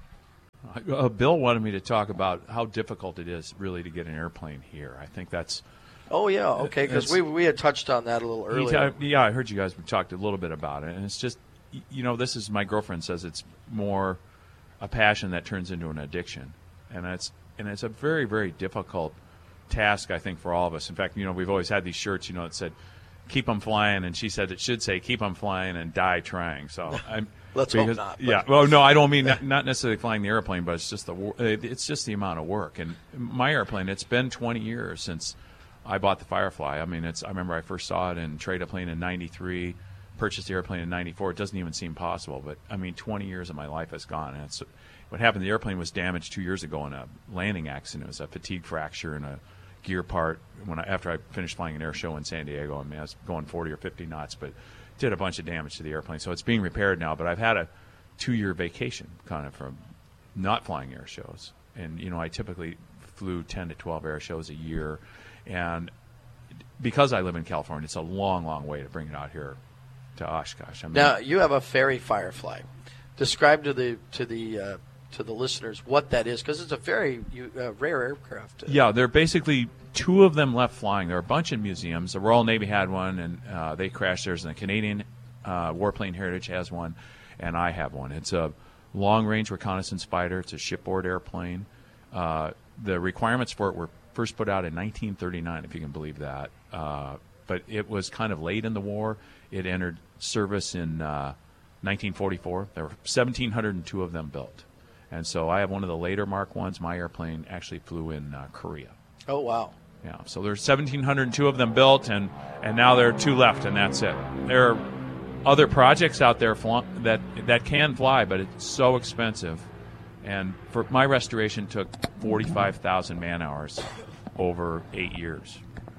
Speaker 14: Uh, Bill wanted me to talk about how difficult it is really to get an airplane here. I think that's.
Speaker 5: Oh yeah, okay, because we we had touched on that a little earlier.
Speaker 14: T- yeah, I heard you guys talked a little bit about it, and it's just, you know, this is my girlfriend says it's more a passion that turns into an addiction, and it's and it's a very very difficult task, I think, for all of us. In fact, you know, we've always had these shirts, you know, that said "Keep 'em flying," and she said it should say "Keep 'em flying and die trying." So I'm.
Speaker 5: Let's
Speaker 14: because,
Speaker 5: hope not.
Speaker 14: Yeah. Well, no, I don't mean not, not necessarily flying the airplane, but it's just the it's just the amount of work. And my airplane, it's been twenty years since I bought the Firefly. I mean, it's I remember I first saw it and traded a plane in ninety-three, purchased the airplane in ninety-four. It doesn't even seem possible, but I mean, twenty years of my life has gone. And it's what happened. The airplane was damaged two years ago in a landing accident. It was a fatigue fracture and a gear part. When I, after I finished flying an air show in San Diego, I mean, I was going forty or fifty knots, but did a bunch of damage to the airplane. So it's being repaired now, but I've had a two-year vacation kind of from not flying air shows. And, you know, I typically flew ten to twelve air shows a year. And because I live in California, it's a long, long way to bring it out here to Oshkosh. I mean,
Speaker 5: now, you have a Fairey Firefly. Describe to the to the uh, to the listeners what that is, because it's a very uh, rare aircraft.
Speaker 14: Yeah, they're basically two of them left flying. There are a bunch in museums. The Royal Navy had one, and uh, they crashed theirs. And the Canadian uh, Warplane Heritage has one, and I have one. It's a long-range reconnaissance fighter. It's a shipboard airplane. Uh, the requirements for it were first put out in nineteen thirty-nine, if you can believe that. Uh, but it was kind of late in the war. It entered service in uh, nineteen forty-four. There were one thousand seven hundred two of them built. And so I have one of the later Mark ones. My airplane actually flew in uh, Korea.
Speaker 5: Oh, wow.
Speaker 14: Yeah, so there's one thousand seven hundred two of them built, and, and now there are two left, and that's it. There are other projects out there fl- that that can fly, but it's so expensive. And for my restoration took forty-five thousand man-hours over eight years.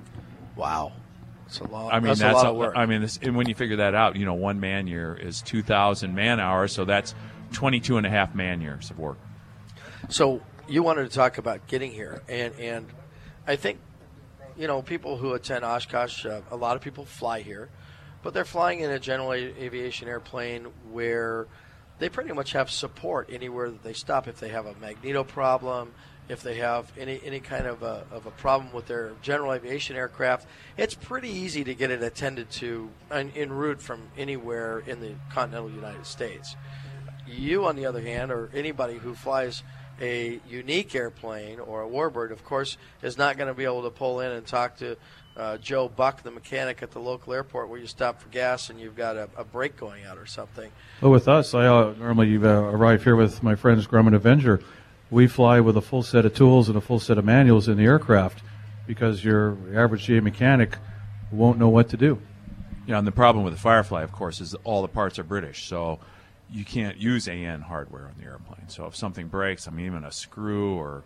Speaker 5: Wow. That's a lot,
Speaker 14: I mean,
Speaker 5: that's
Speaker 14: that's
Speaker 5: a lot
Speaker 14: a,
Speaker 5: of work.
Speaker 14: I mean, this, and when you figure that out, you know, one man-year is two thousand man-hours, so that's twenty-two and a half man-years of work.
Speaker 5: So you wanted to talk about getting here, and, and I think, you know, people who attend Oshkosh, uh, a lot of people fly here, but they're flying in a general aviation airplane where they pretty much have support anywhere that they stop. If they have a magneto problem, if they have any, any kind of a, of a problem with their general aviation aircraft, it's pretty easy to get it attended to en, en route from anywhere in the continental United States. You, on the other hand, or anybody who flies a unique airplane or a Warbird, of course, is not going to be able to pull in and talk to uh, Joe Buck, the mechanic at the local airport, where you stop for gas and you've got a, a brake going out or something.
Speaker 13: Well, with us, I uh, normally uh, arrive here with my friends Grumman Avenger. We fly with a full set of tools and a full set of manuals in the aircraft because your average G A mechanic won't know what to do.
Speaker 14: Yeah, and the problem with the Firefly, of course, is that all the parts are British, so you can't use A N hardware on the airplane. So if something breaks, I mean, even a screw or,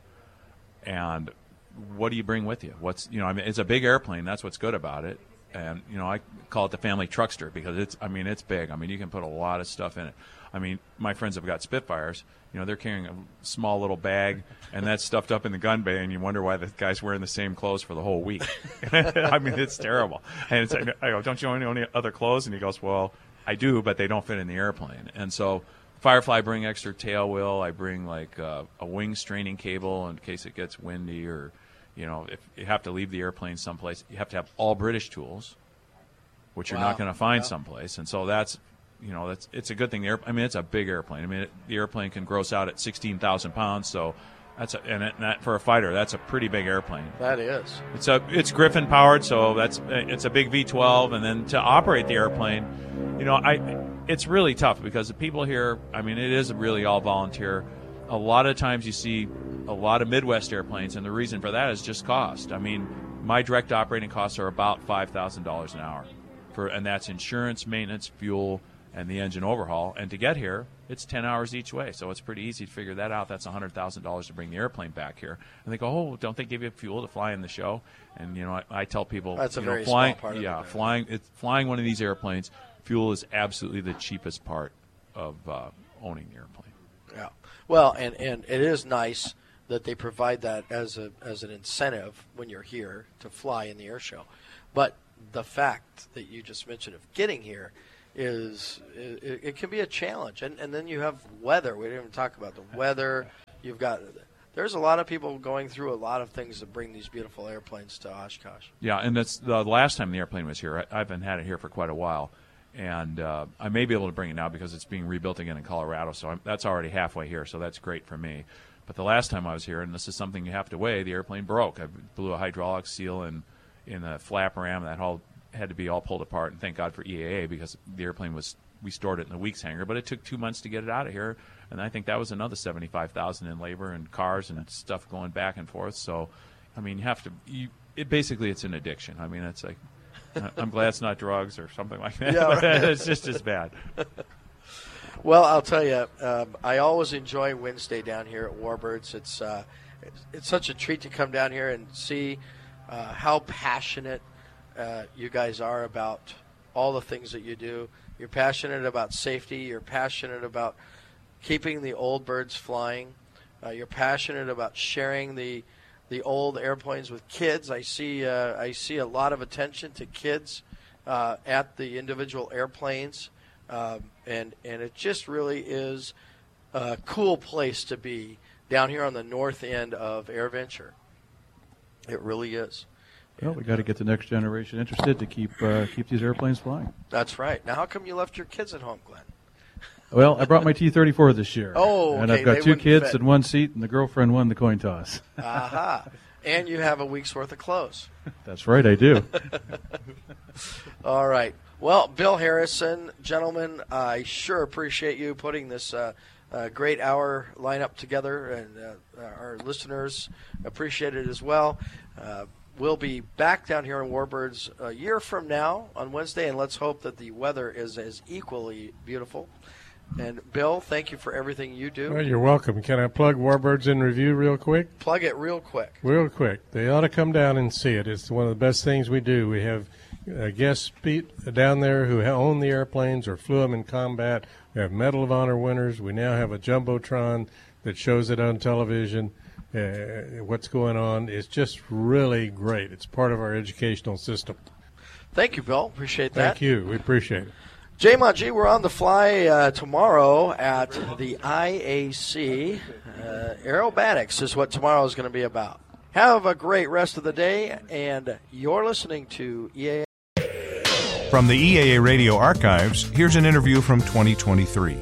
Speaker 14: and what do you bring with you? What's, you know, I mean, it's a big airplane. That's what's good about it. And, you know, I call it the family truckster because it's, I mean, it's big. I mean, you can put a lot of stuff in it. I mean, my friends have got Spitfires. You know, they're carrying a small little bag, and that's stuffed up in the gun bay, and you wonder why the guy's wearing the same clothes for the whole week. I mean, it's terrible. And it's, I go, don't you own any other clothes? And he goes, well, I do, but they don't fit in the airplane. And so Firefly bring extra tail wheel. I bring like uh, a wing straining cable in case it gets windy, or, you know, if you have to leave the airplane someplace, you have to have all British tools, which you're
Speaker 5: Wow.
Speaker 14: not going to find
Speaker 5: Yeah.
Speaker 14: someplace. And so that's, you know, that's it's a good thing. The air, I mean, it's a big airplane. I mean, it, the airplane can gross out at sixteen thousand pounds. So that's a, and, it, and that, for a fighter, that's a pretty big airplane.
Speaker 5: That is.
Speaker 14: It's a it's Griffin powered, so that's it's a big V twelve, and then to operate the airplane, you know, I it's really tough because the people here, I mean, it is really all volunteer. A lot of times you see a lot of Midwest airplanes, and the reason for that is just cost. I mean, my direct operating costs are about five thousand dollars an hour, for and that's insurance, maintenance, fuel, and the engine overhaul. And to get here, it's ten hours each way, so it's pretty easy to figure that out. That's one hundred thousand dollars to bring the airplane back here. And they go, oh, don't they give you fuel to fly in the show? And, you know, I, I tell people,
Speaker 5: That's a
Speaker 14: you know,
Speaker 5: very
Speaker 14: flying,
Speaker 5: small part of
Speaker 14: yeah,
Speaker 5: it.
Speaker 14: flying, it's, flying one of these airplanes, fuel is absolutely the cheapest part of uh, owning the airplane.
Speaker 5: Yeah. Well, and, and it is nice that they provide that as a as an incentive when you're here to fly in the air show. But the fact that you just mentioned of getting here is it, it can be a challenge. And and then you have weather. We didn't even talk about the weather. You've got there's a lot of people going through a lot of things to bring these beautiful airplanes to Oshkosh.
Speaker 14: Yeah, and that's the last time the airplane was here. I, I've been had it here for quite a while. And uh, I may be able to bring it now because it's being rebuilt again in Colorado. So I'm, that's already halfway here, so that's great for me. But the last time I was here, and this is something you have to weigh, the airplane broke. I blew a hydraulic seal in, in a flap ram. That all had to be all pulled apart. And thank God for E A A because the airplane was, we stored it in the weeks hangar. But it took two months to get it out of here. And I think that was another seventy-five thousand dollars in labor and cars and stuff going back and forth. So, I mean, you have to, you, it basically it's an addiction. I mean, it's like, I'm glad it's not drugs or something like that.
Speaker 5: Yeah, right.
Speaker 14: It's just as bad.
Speaker 5: Well, I'll tell you, um, I always enjoy Wednesday down here at Warbirds. It's uh, it's, it's such a treat to come down here and see uh, how passionate uh, you guys are about all the things that you do. You're passionate about safety. You're passionate about keeping the old birds flying. Uh, you're passionate about sharing the the old airplanes with kids. I see uh, I see a lot of attention to kids uh, at the individual airplanes. Um, and and it just really is a cool place to be down here on the north end of AirVenture. It really is.
Speaker 13: Well, we got to get the next generation interested to keep uh, keep these airplanes flying.
Speaker 5: That's right. Now, how come you left your kids at home, Glenn?
Speaker 13: Well, I brought my T thirty-four this year.
Speaker 5: Oh,
Speaker 13: and
Speaker 5: okay,
Speaker 13: I've got
Speaker 5: they
Speaker 13: two
Speaker 5: wouldn't
Speaker 13: kids
Speaker 5: fit.
Speaker 13: and one seat, and the girlfriend won the coin toss.
Speaker 5: Aha. And you have a week's worth of clothes.
Speaker 13: That's right, I do.
Speaker 5: All right. Well, Bill Harrison, gentlemen, I sure appreciate you putting this uh, uh, great hour lineup together, and uh, our listeners appreciate it as well. Uh, we'll be back down here in Warbirds a year from now on Wednesday, and let's hope that the weather is as equally beautiful. And, Bill, thank you for everything you do.
Speaker 15: Well, you're welcome. Can I plug Warbirds in Review real quick?
Speaker 5: Plug it real quick.
Speaker 15: Real quick. They ought to come down and see it. It's one of the best things we do. We have uh, guests down there who own the airplanes or flew them in combat. We have Medal of Honor winners. We now have a Jumbotron that shows it on television, uh, what's going on. It's just really great. It's part of our educational system.
Speaker 5: Thank you, Bill. Appreciate that.
Speaker 15: Thank you. We appreciate it.
Speaker 5: J M G, we're on the fly uh, tomorrow at the I A C. Uh, aerobatics is what tomorrow is going to be about. Have a great rest of the day, and you're listening to E A A.
Speaker 16: From the E A A Radio Archives, here's an interview from twenty twenty-three.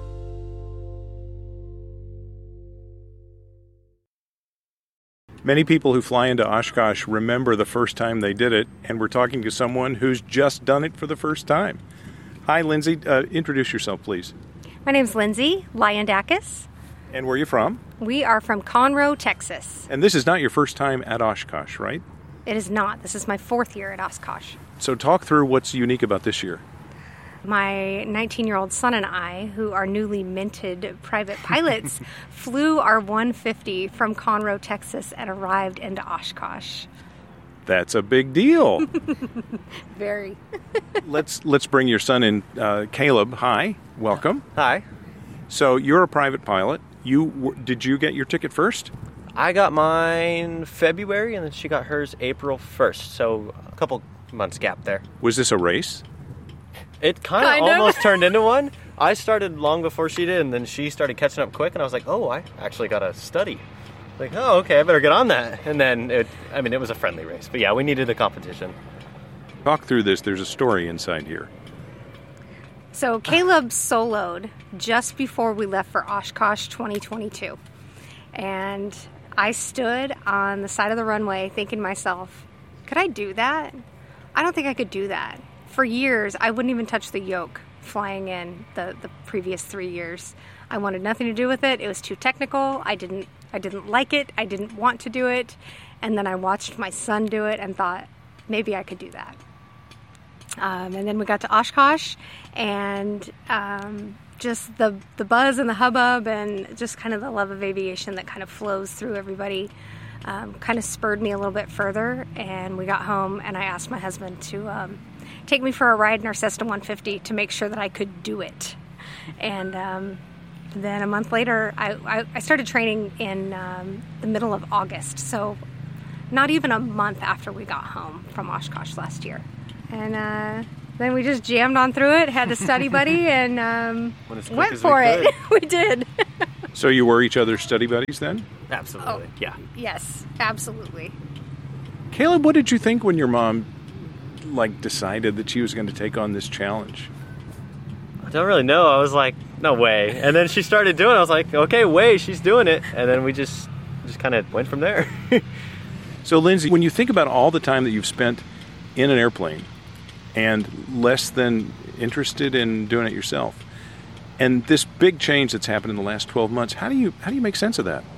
Speaker 4: Many people who fly into Oshkosh remember the first time they did it, and we're talking to someone who's just done it for the first time. Hi, Lindsay. Uh, introduce yourself, please.
Speaker 17: My name's Lindsay Lyandakis.
Speaker 4: And where are you from?
Speaker 17: We are from Conroe, Texas.
Speaker 4: And this is not your first time at Oshkosh, right?
Speaker 17: It is not. This is my fourth year at Oshkosh.
Speaker 4: So talk through what's unique about this year.
Speaker 17: My nineteen-year-old son and I, who are newly minted private pilots, flew our one fifty from Conroe, Texas, and arrived into Oshkosh.
Speaker 4: That's a big deal.
Speaker 17: Very.
Speaker 4: let's let's bring your son in. Uh, Caleb, hi, welcome.
Speaker 18: Hi.
Speaker 4: So you're a private pilot. You did you get your ticket first?
Speaker 18: I got mine February, and then she got hers April first. So a couple months gap there.
Speaker 4: Was this a race?
Speaker 18: It kind of almost turned into one. I started long before she did, and then she started catching up quick, and I was like, oh, I actually got to study. Like, oh, okay, I better get on that. And then, it, I mean, it was a friendly race. But yeah, we needed the competition.
Speaker 4: Talk through this. There's a story inside here.
Speaker 17: So Caleb soloed just before we left for Oshkosh twenty twenty-two. And I stood on the side of the runway thinking to myself, could I do that? I don't think I could do that. For years, I wouldn't even touch the yoke flying in the, the previous three years. I wanted nothing to do with it. It was too technical. I didn't I didn't like it. I didn't want to do it. And then I watched my son do it and thought, maybe I could do that. Um, and then we got to Oshkosh, and um, just the the buzz and the hubbub and just kind of the love of aviation that kind of flows through everybody um, kind of spurred me a little bit further. And we got home, and I asked my husband to um, take me for a ride in our Cessna one fifty to make sure that I could do it. And um, then a month later, I, I, I started training in um, the middle of August, so not even a month after we got home from Oshkosh last year. And uh, then we just jammed on through it, had a study buddy, and um, went for
Speaker 18: we
Speaker 17: it. we did.
Speaker 4: So you were each other's study buddies then?
Speaker 18: Absolutely,
Speaker 17: Oh.
Speaker 18: yeah.
Speaker 17: Yes, absolutely.
Speaker 4: Caleb, what did you think when your mom like decided that she was going to take on this challenge?
Speaker 18: I don't really know. I was like, no way. And then she started doing it. I was like, okay, way, she's doing it. And then we just just kind of went from there.
Speaker 4: So, Lindsay, when you think about all the time that you've spent in an airplane and less than interested in doing it yourself, and this big change that's happened in the last twelve months, how do you how do you make sense of that?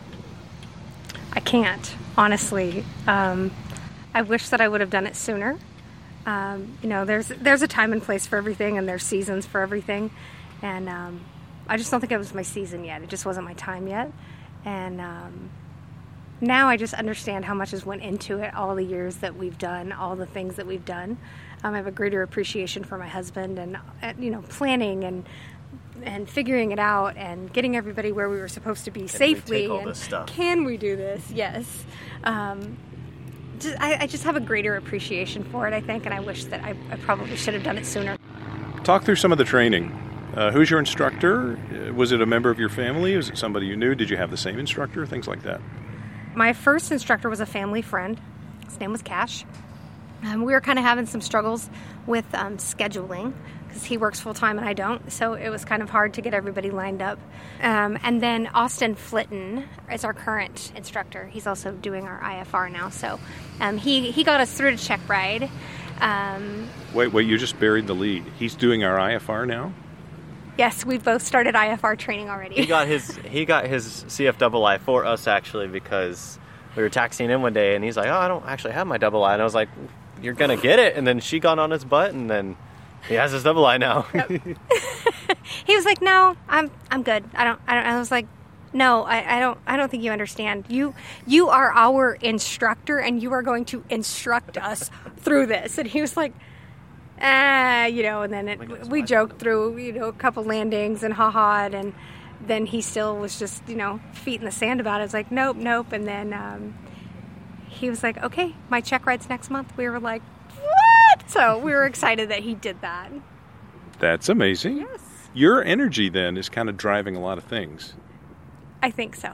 Speaker 17: I can't, honestly. Um, I wish that I would have done it sooner. Um, you know, there's there's a time and place for everything, and there's seasons for everything. And um, I just don't think it was my season yet. It just wasn't my time yet. And um, now I just understand how much has went into it, all the years that we've done, all the things that we've done. Um, I have a greater appreciation for my husband and, uh, you know, planning and and figuring it out and getting everybody where we were supposed to be
Speaker 18: Can
Speaker 17: safely.
Speaker 18: we take all
Speaker 17: and
Speaker 18: this stuff?
Speaker 17: Can we do this? Yes. Um, just, I, I just have a greater appreciation for it, I think, and I wish that I, I probably should have done it sooner.
Speaker 4: Talk through some of the training. Uh, who's your instructor? Uh, Was it a member of your family? Was it somebody you knew? Did you have the same instructor? Things like that.
Speaker 17: My first instructor was a family friend. His name was Cash. Um, we were kind of having some struggles with um, scheduling because he works full-time and I don't, so it was kind of hard to get everybody lined up. Um, and then Austin Flitton is our current instructor. He's also doing our I F R now, so um, he, he got us through to check ride. Um,
Speaker 4: Wait, wait, you just buried the lead. He's doing our I F R now?
Speaker 17: yes, we've both started I F R training already.
Speaker 18: He got his he got his C F double I for us, actually, because we were taxiing in one day, and he's like, oh, I don't actually have my double I. And I was like, you're going to get it. And then she got on his butt, and then he has his double I now.
Speaker 17: Yep. He was like, no, I'm I'm good. I don't, I don't, I was like, no, I, I don't, I don't think you understand. You, you are our instructor, and you are going to instruct us through this. And he was like, ah, you know, and then it, we joked through, you know, a couple landings and ha-ha'd, and then he still was just, you know, feet in the sand about it. I was like, nope, nope. And then um, he was like, okay, my check ride's next month. We were like, what? So we were excited that he did that.
Speaker 4: That's amazing.
Speaker 17: Yes.
Speaker 4: Your energy, then, is kind of driving a lot of things.
Speaker 17: I think so.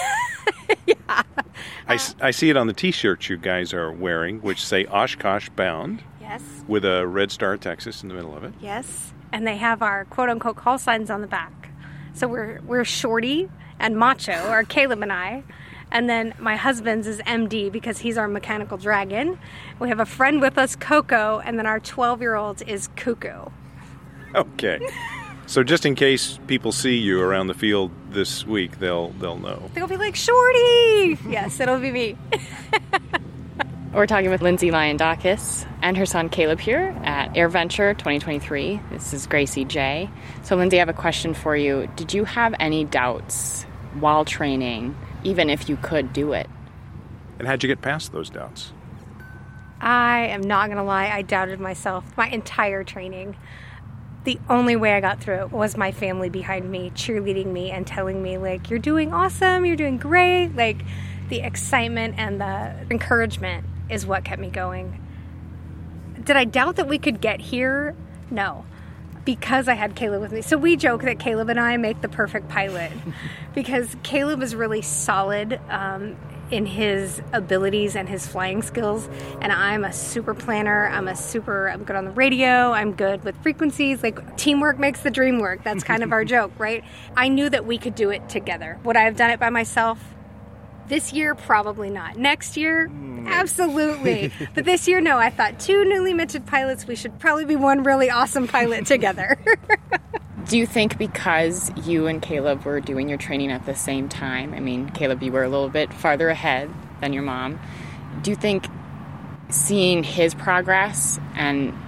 Speaker 4: I, s- I see it on the T-shirts you guys are wearing, which say Oshkosh Bound.
Speaker 17: Yes.
Speaker 4: With a red star Texas in the middle of it.
Speaker 17: Yes. And they have our quote-unquote call signs on the back. So we're we're Shorty and Macho, or Caleb and I. And then my husband's is M D because he's our mechanical dragon. We have a friend with us, Coco, and then our twelve-year-old is Cuckoo.
Speaker 4: Okay. So just in case people see you around the field this week, they'll they'll know.
Speaker 17: They'll be like, Shorty! Yes, it'll be me.
Speaker 19: We're talking with Lindsay Lyondakis and her son Caleb here at AirVenture twenty twenty-three. This is Gracie J. So Lindsay, I have a question for you. Did you have any doubts while training, even if you could do it?
Speaker 4: And how'd you get past those doubts?
Speaker 17: I am not going to lie. I doubted myself my entire training. The only way I got through it was my family behind me, cheerleading me and telling me, like, you're doing awesome, you're doing great. Like, the excitement and the encouragement is what kept me going. Did I doubt that we could get here? No, because I had Caleb with me. So we joke that Caleb and I make the perfect pilot because Caleb is really solid um, in his abilities and his flying skills, and I'm a super planner. I'm a super, I'm good on the radio. I'm good with frequencies. Like, teamwork makes the dream work. That's kind of our joke, right? I knew that we could do it together. Would I have done it by myself? This year, probably not. Next year, absolutely. But this year, no. I thought two newly minted pilots, we should probably be one really awesome pilot together.
Speaker 19: Do you think because you and Caleb were doing your training at the same time, I mean, Caleb, you were a little bit farther ahead than your mom, do you think seeing his progress and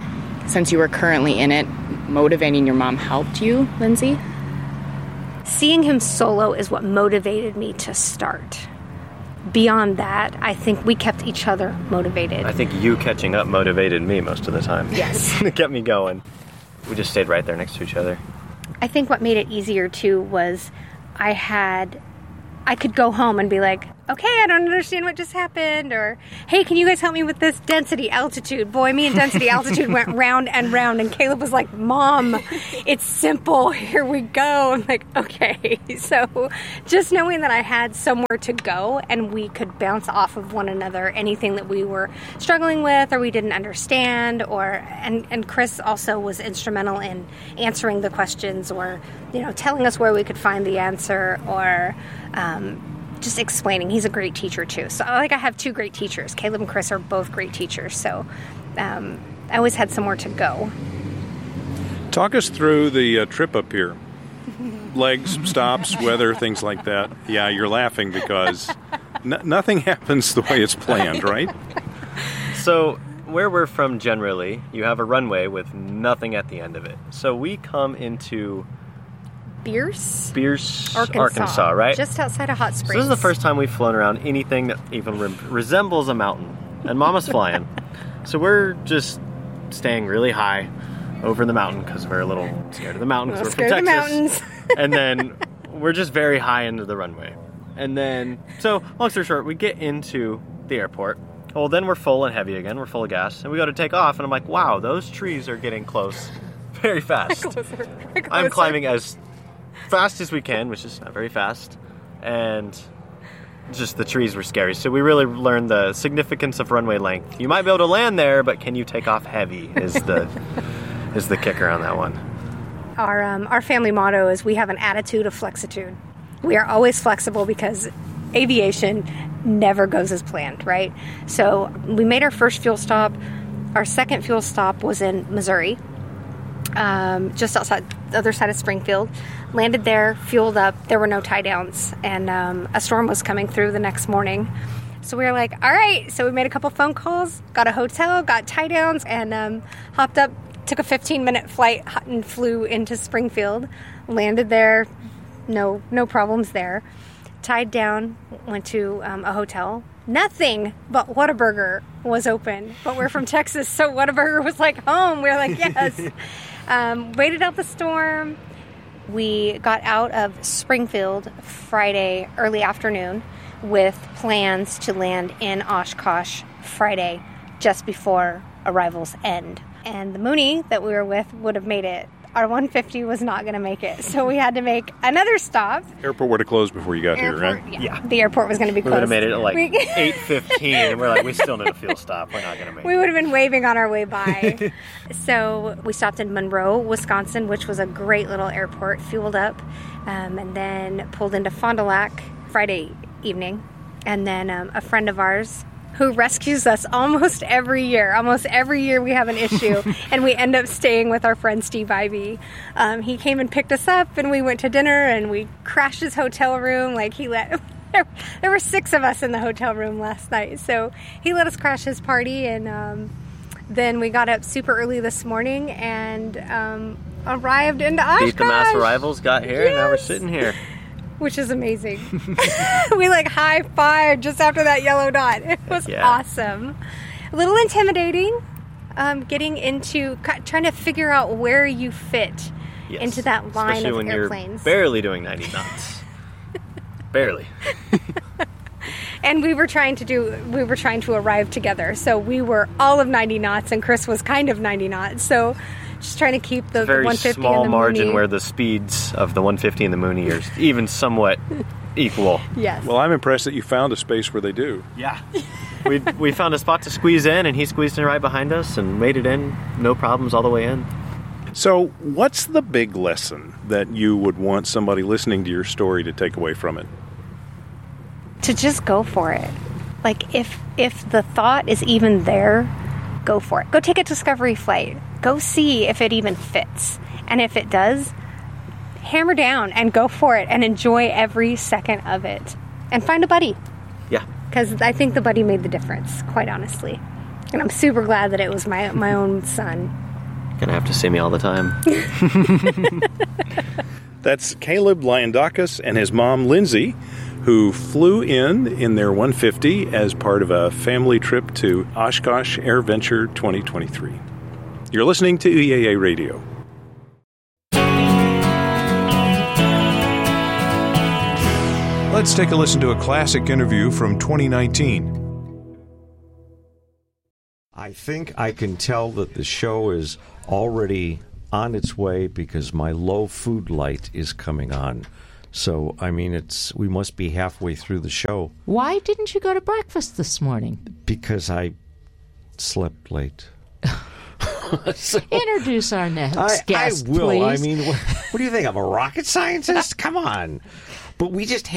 Speaker 19: since you were currently in it, motivating your mom helped you, Lindsay?
Speaker 17: Seeing him solo is what motivated me to start. Beyond that, I think we kept each other motivated.
Speaker 18: I think you catching up motivated me most of the time.
Speaker 17: Yes.
Speaker 18: It kept me going. We just stayed right there next to each other.
Speaker 17: I think what made it easier, too, was I had... I could go home and be like, okay, I don't understand what just happened, or, hey, can you guys help me with this density altitude? Boy, me and density altitude went round and round, and Caleb was like, Mom, it's simple, here we go. I'm like, okay. So just knowing that I had somewhere to go and we could bounce off of one another, anything that we were struggling with or we didn't understand, or, and, and Chris also was instrumental in answering the questions, or, you know, telling us where we could find the answer, or, um, just explaining. He's a great teacher too. So like I have two great teachers. Caleb and Chris are both great teachers. So um, I always had somewhere to go.
Speaker 4: Talk us through the uh, trip up here. Legs, stops, weather, things like that. Yeah, you're laughing because n- nothing happens the way it's planned, right?
Speaker 18: So where we're from generally, you have a runway with nothing at the end of it. So we come into...
Speaker 17: Bierce?
Speaker 18: Bierce,
Speaker 17: Arkansas.
Speaker 18: Arkansas, right?
Speaker 17: Just outside of Hot Springs.
Speaker 18: So this is the first time we've flown around anything that even re- resembles a mountain. And Mama's flying. So we're just staying really high over the mountain because we're a little scared of the mountain because we're from Texas. And then we're just very high into the runway. And then, so long story short, we get into the airport. Well, then we're full and heavy again. We're full of gas. And we go to take off. And I'm like, wow, those trees are getting close very fast.
Speaker 17: Closer, closer.
Speaker 18: I'm climbing as fast as we can, which is not very fast, and just the trees were scary. So we really learned the significance of runway length. You might be able to land there, but can you take off heavy is the is the kicker on that one.
Speaker 17: Our um, our family motto is we have an attitude of flexitude. We are always flexible because aviation never goes as planned, right? So we made our first fuel stop. Our second fuel stop was in Missouri, um, just outside the other side of Springfield. Landed there, fueled up. There were no tie downs, and um, a storm was coming through the next morning. So we were like, all right. So we made a couple phone calls, got a hotel, got tie downs, and um, hopped up, took a fifteen minute flight and flew into Springfield. Landed there, no no problems there. Tied down, went to um, a hotel. Nothing but Whataburger was open. But we're from Texas, so Whataburger was like home. We were like, yes. um, waited out the storm. We got out of Springfield Friday early afternoon with plans to land in Oshkosh Friday just before arrivals end. And the Mooney that we were with would have made it. Our one fifty was not going to make it, so we had to make another stop.
Speaker 4: Airport would have closed before you got
Speaker 17: Airport,
Speaker 4: here, right?
Speaker 17: Yeah. yeah, the airport was going to be
Speaker 18: we
Speaker 17: closed.
Speaker 18: We would have made it at like eight fifteen, and we're like, we still need a fuel stop. We're not going to make
Speaker 17: we
Speaker 18: it.
Speaker 17: We would have been waving on our way by. So we stopped in Monroe, Wisconsin, which was a great little airport, fueled up, um, and then pulled into Fond du Lac Friday evening. And then um, a friend of ours who rescues us almost every year. Almost every year we have an issue, and we end up staying with our friend Steve Ivey. Um, he came and picked us up, and we went to dinner, and we crashed his hotel room. Like, he let... There were six of us in the hotel room last night, so he let us crash his party, and um, then we got up super early this morning and um, arrived into Oshkosh.
Speaker 18: Beat the mass arrivals, got here,
Speaker 17: yes.
Speaker 18: And now we're sitting here.
Speaker 17: Which is amazing. We like high-fived just after that yellow dot. It was
Speaker 18: yeah.
Speaker 17: awesome. A little intimidating, um, getting into, trying to figure out where you fit
Speaker 18: yes.
Speaker 17: into that line
Speaker 18: Especially
Speaker 17: of
Speaker 18: when
Speaker 17: airplanes.
Speaker 18: You're barely doing ninety knots. Barely.
Speaker 17: And we were trying to do, we were trying to arrive together. So we were all of ninety knots, and Chris was kind of ninety knots. So just trying to keep the,
Speaker 18: very
Speaker 17: the one fifty
Speaker 18: small
Speaker 17: and the
Speaker 18: margin
Speaker 17: Mooney.
Speaker 18: Where the speeds of the one fifty and the Mooney are even somewhat equal.
Speaker 17: Yes.
Speaker 4: Well, I'm impressed that you found a space where they do.
Speaker 18: Yeah. we we found a spot to squeeze in, and he squeezed in right behind us and made it in, no problems all the way in.
Speaker 4: So what's the big lesson that you would want somebody listening to your story to take away from it?
Speaker 17: To just go for it. Like, if if the thought is even there, go for it. Go take a discovery flight. Go see if it even fits. And if it does, hammer down and go for it and enjoy every second of it. And find a buddy.
Speaker 18: Yeah.
Speaker 17: Because I think the buddy made the difference, quite honestly. And I'm super glad that it was my my own son.
Speaker 18: Gonna have to see me all the time.
Speaker 4: That's Caleb Lyandakis and his mom, Lindsay, who flew in in their one fifty as part of a family trip to Oshkosh AirVenture twenty twenty-three. You're listening to E A A Radio.
Speaker 16: Let's take a listen to a classic interview from twenty nineteen.
Speaker 2: I think I can tell that the show is already on its way because my low food light is coming on. So, I mean, it's we must be halfway through the show.
Speaker 3: Why didn't you go to breakfast this morning?
Speaker 2: Because I slept late.
Speaker 3: So, introduce our next
Speaker 2: I,
Speaker 3: guest,
Speaker 2: I will.
Speaker 3: please.
Speaker 2: I mean, what, what do you think? I'm a rocket scientist? Come on. But we just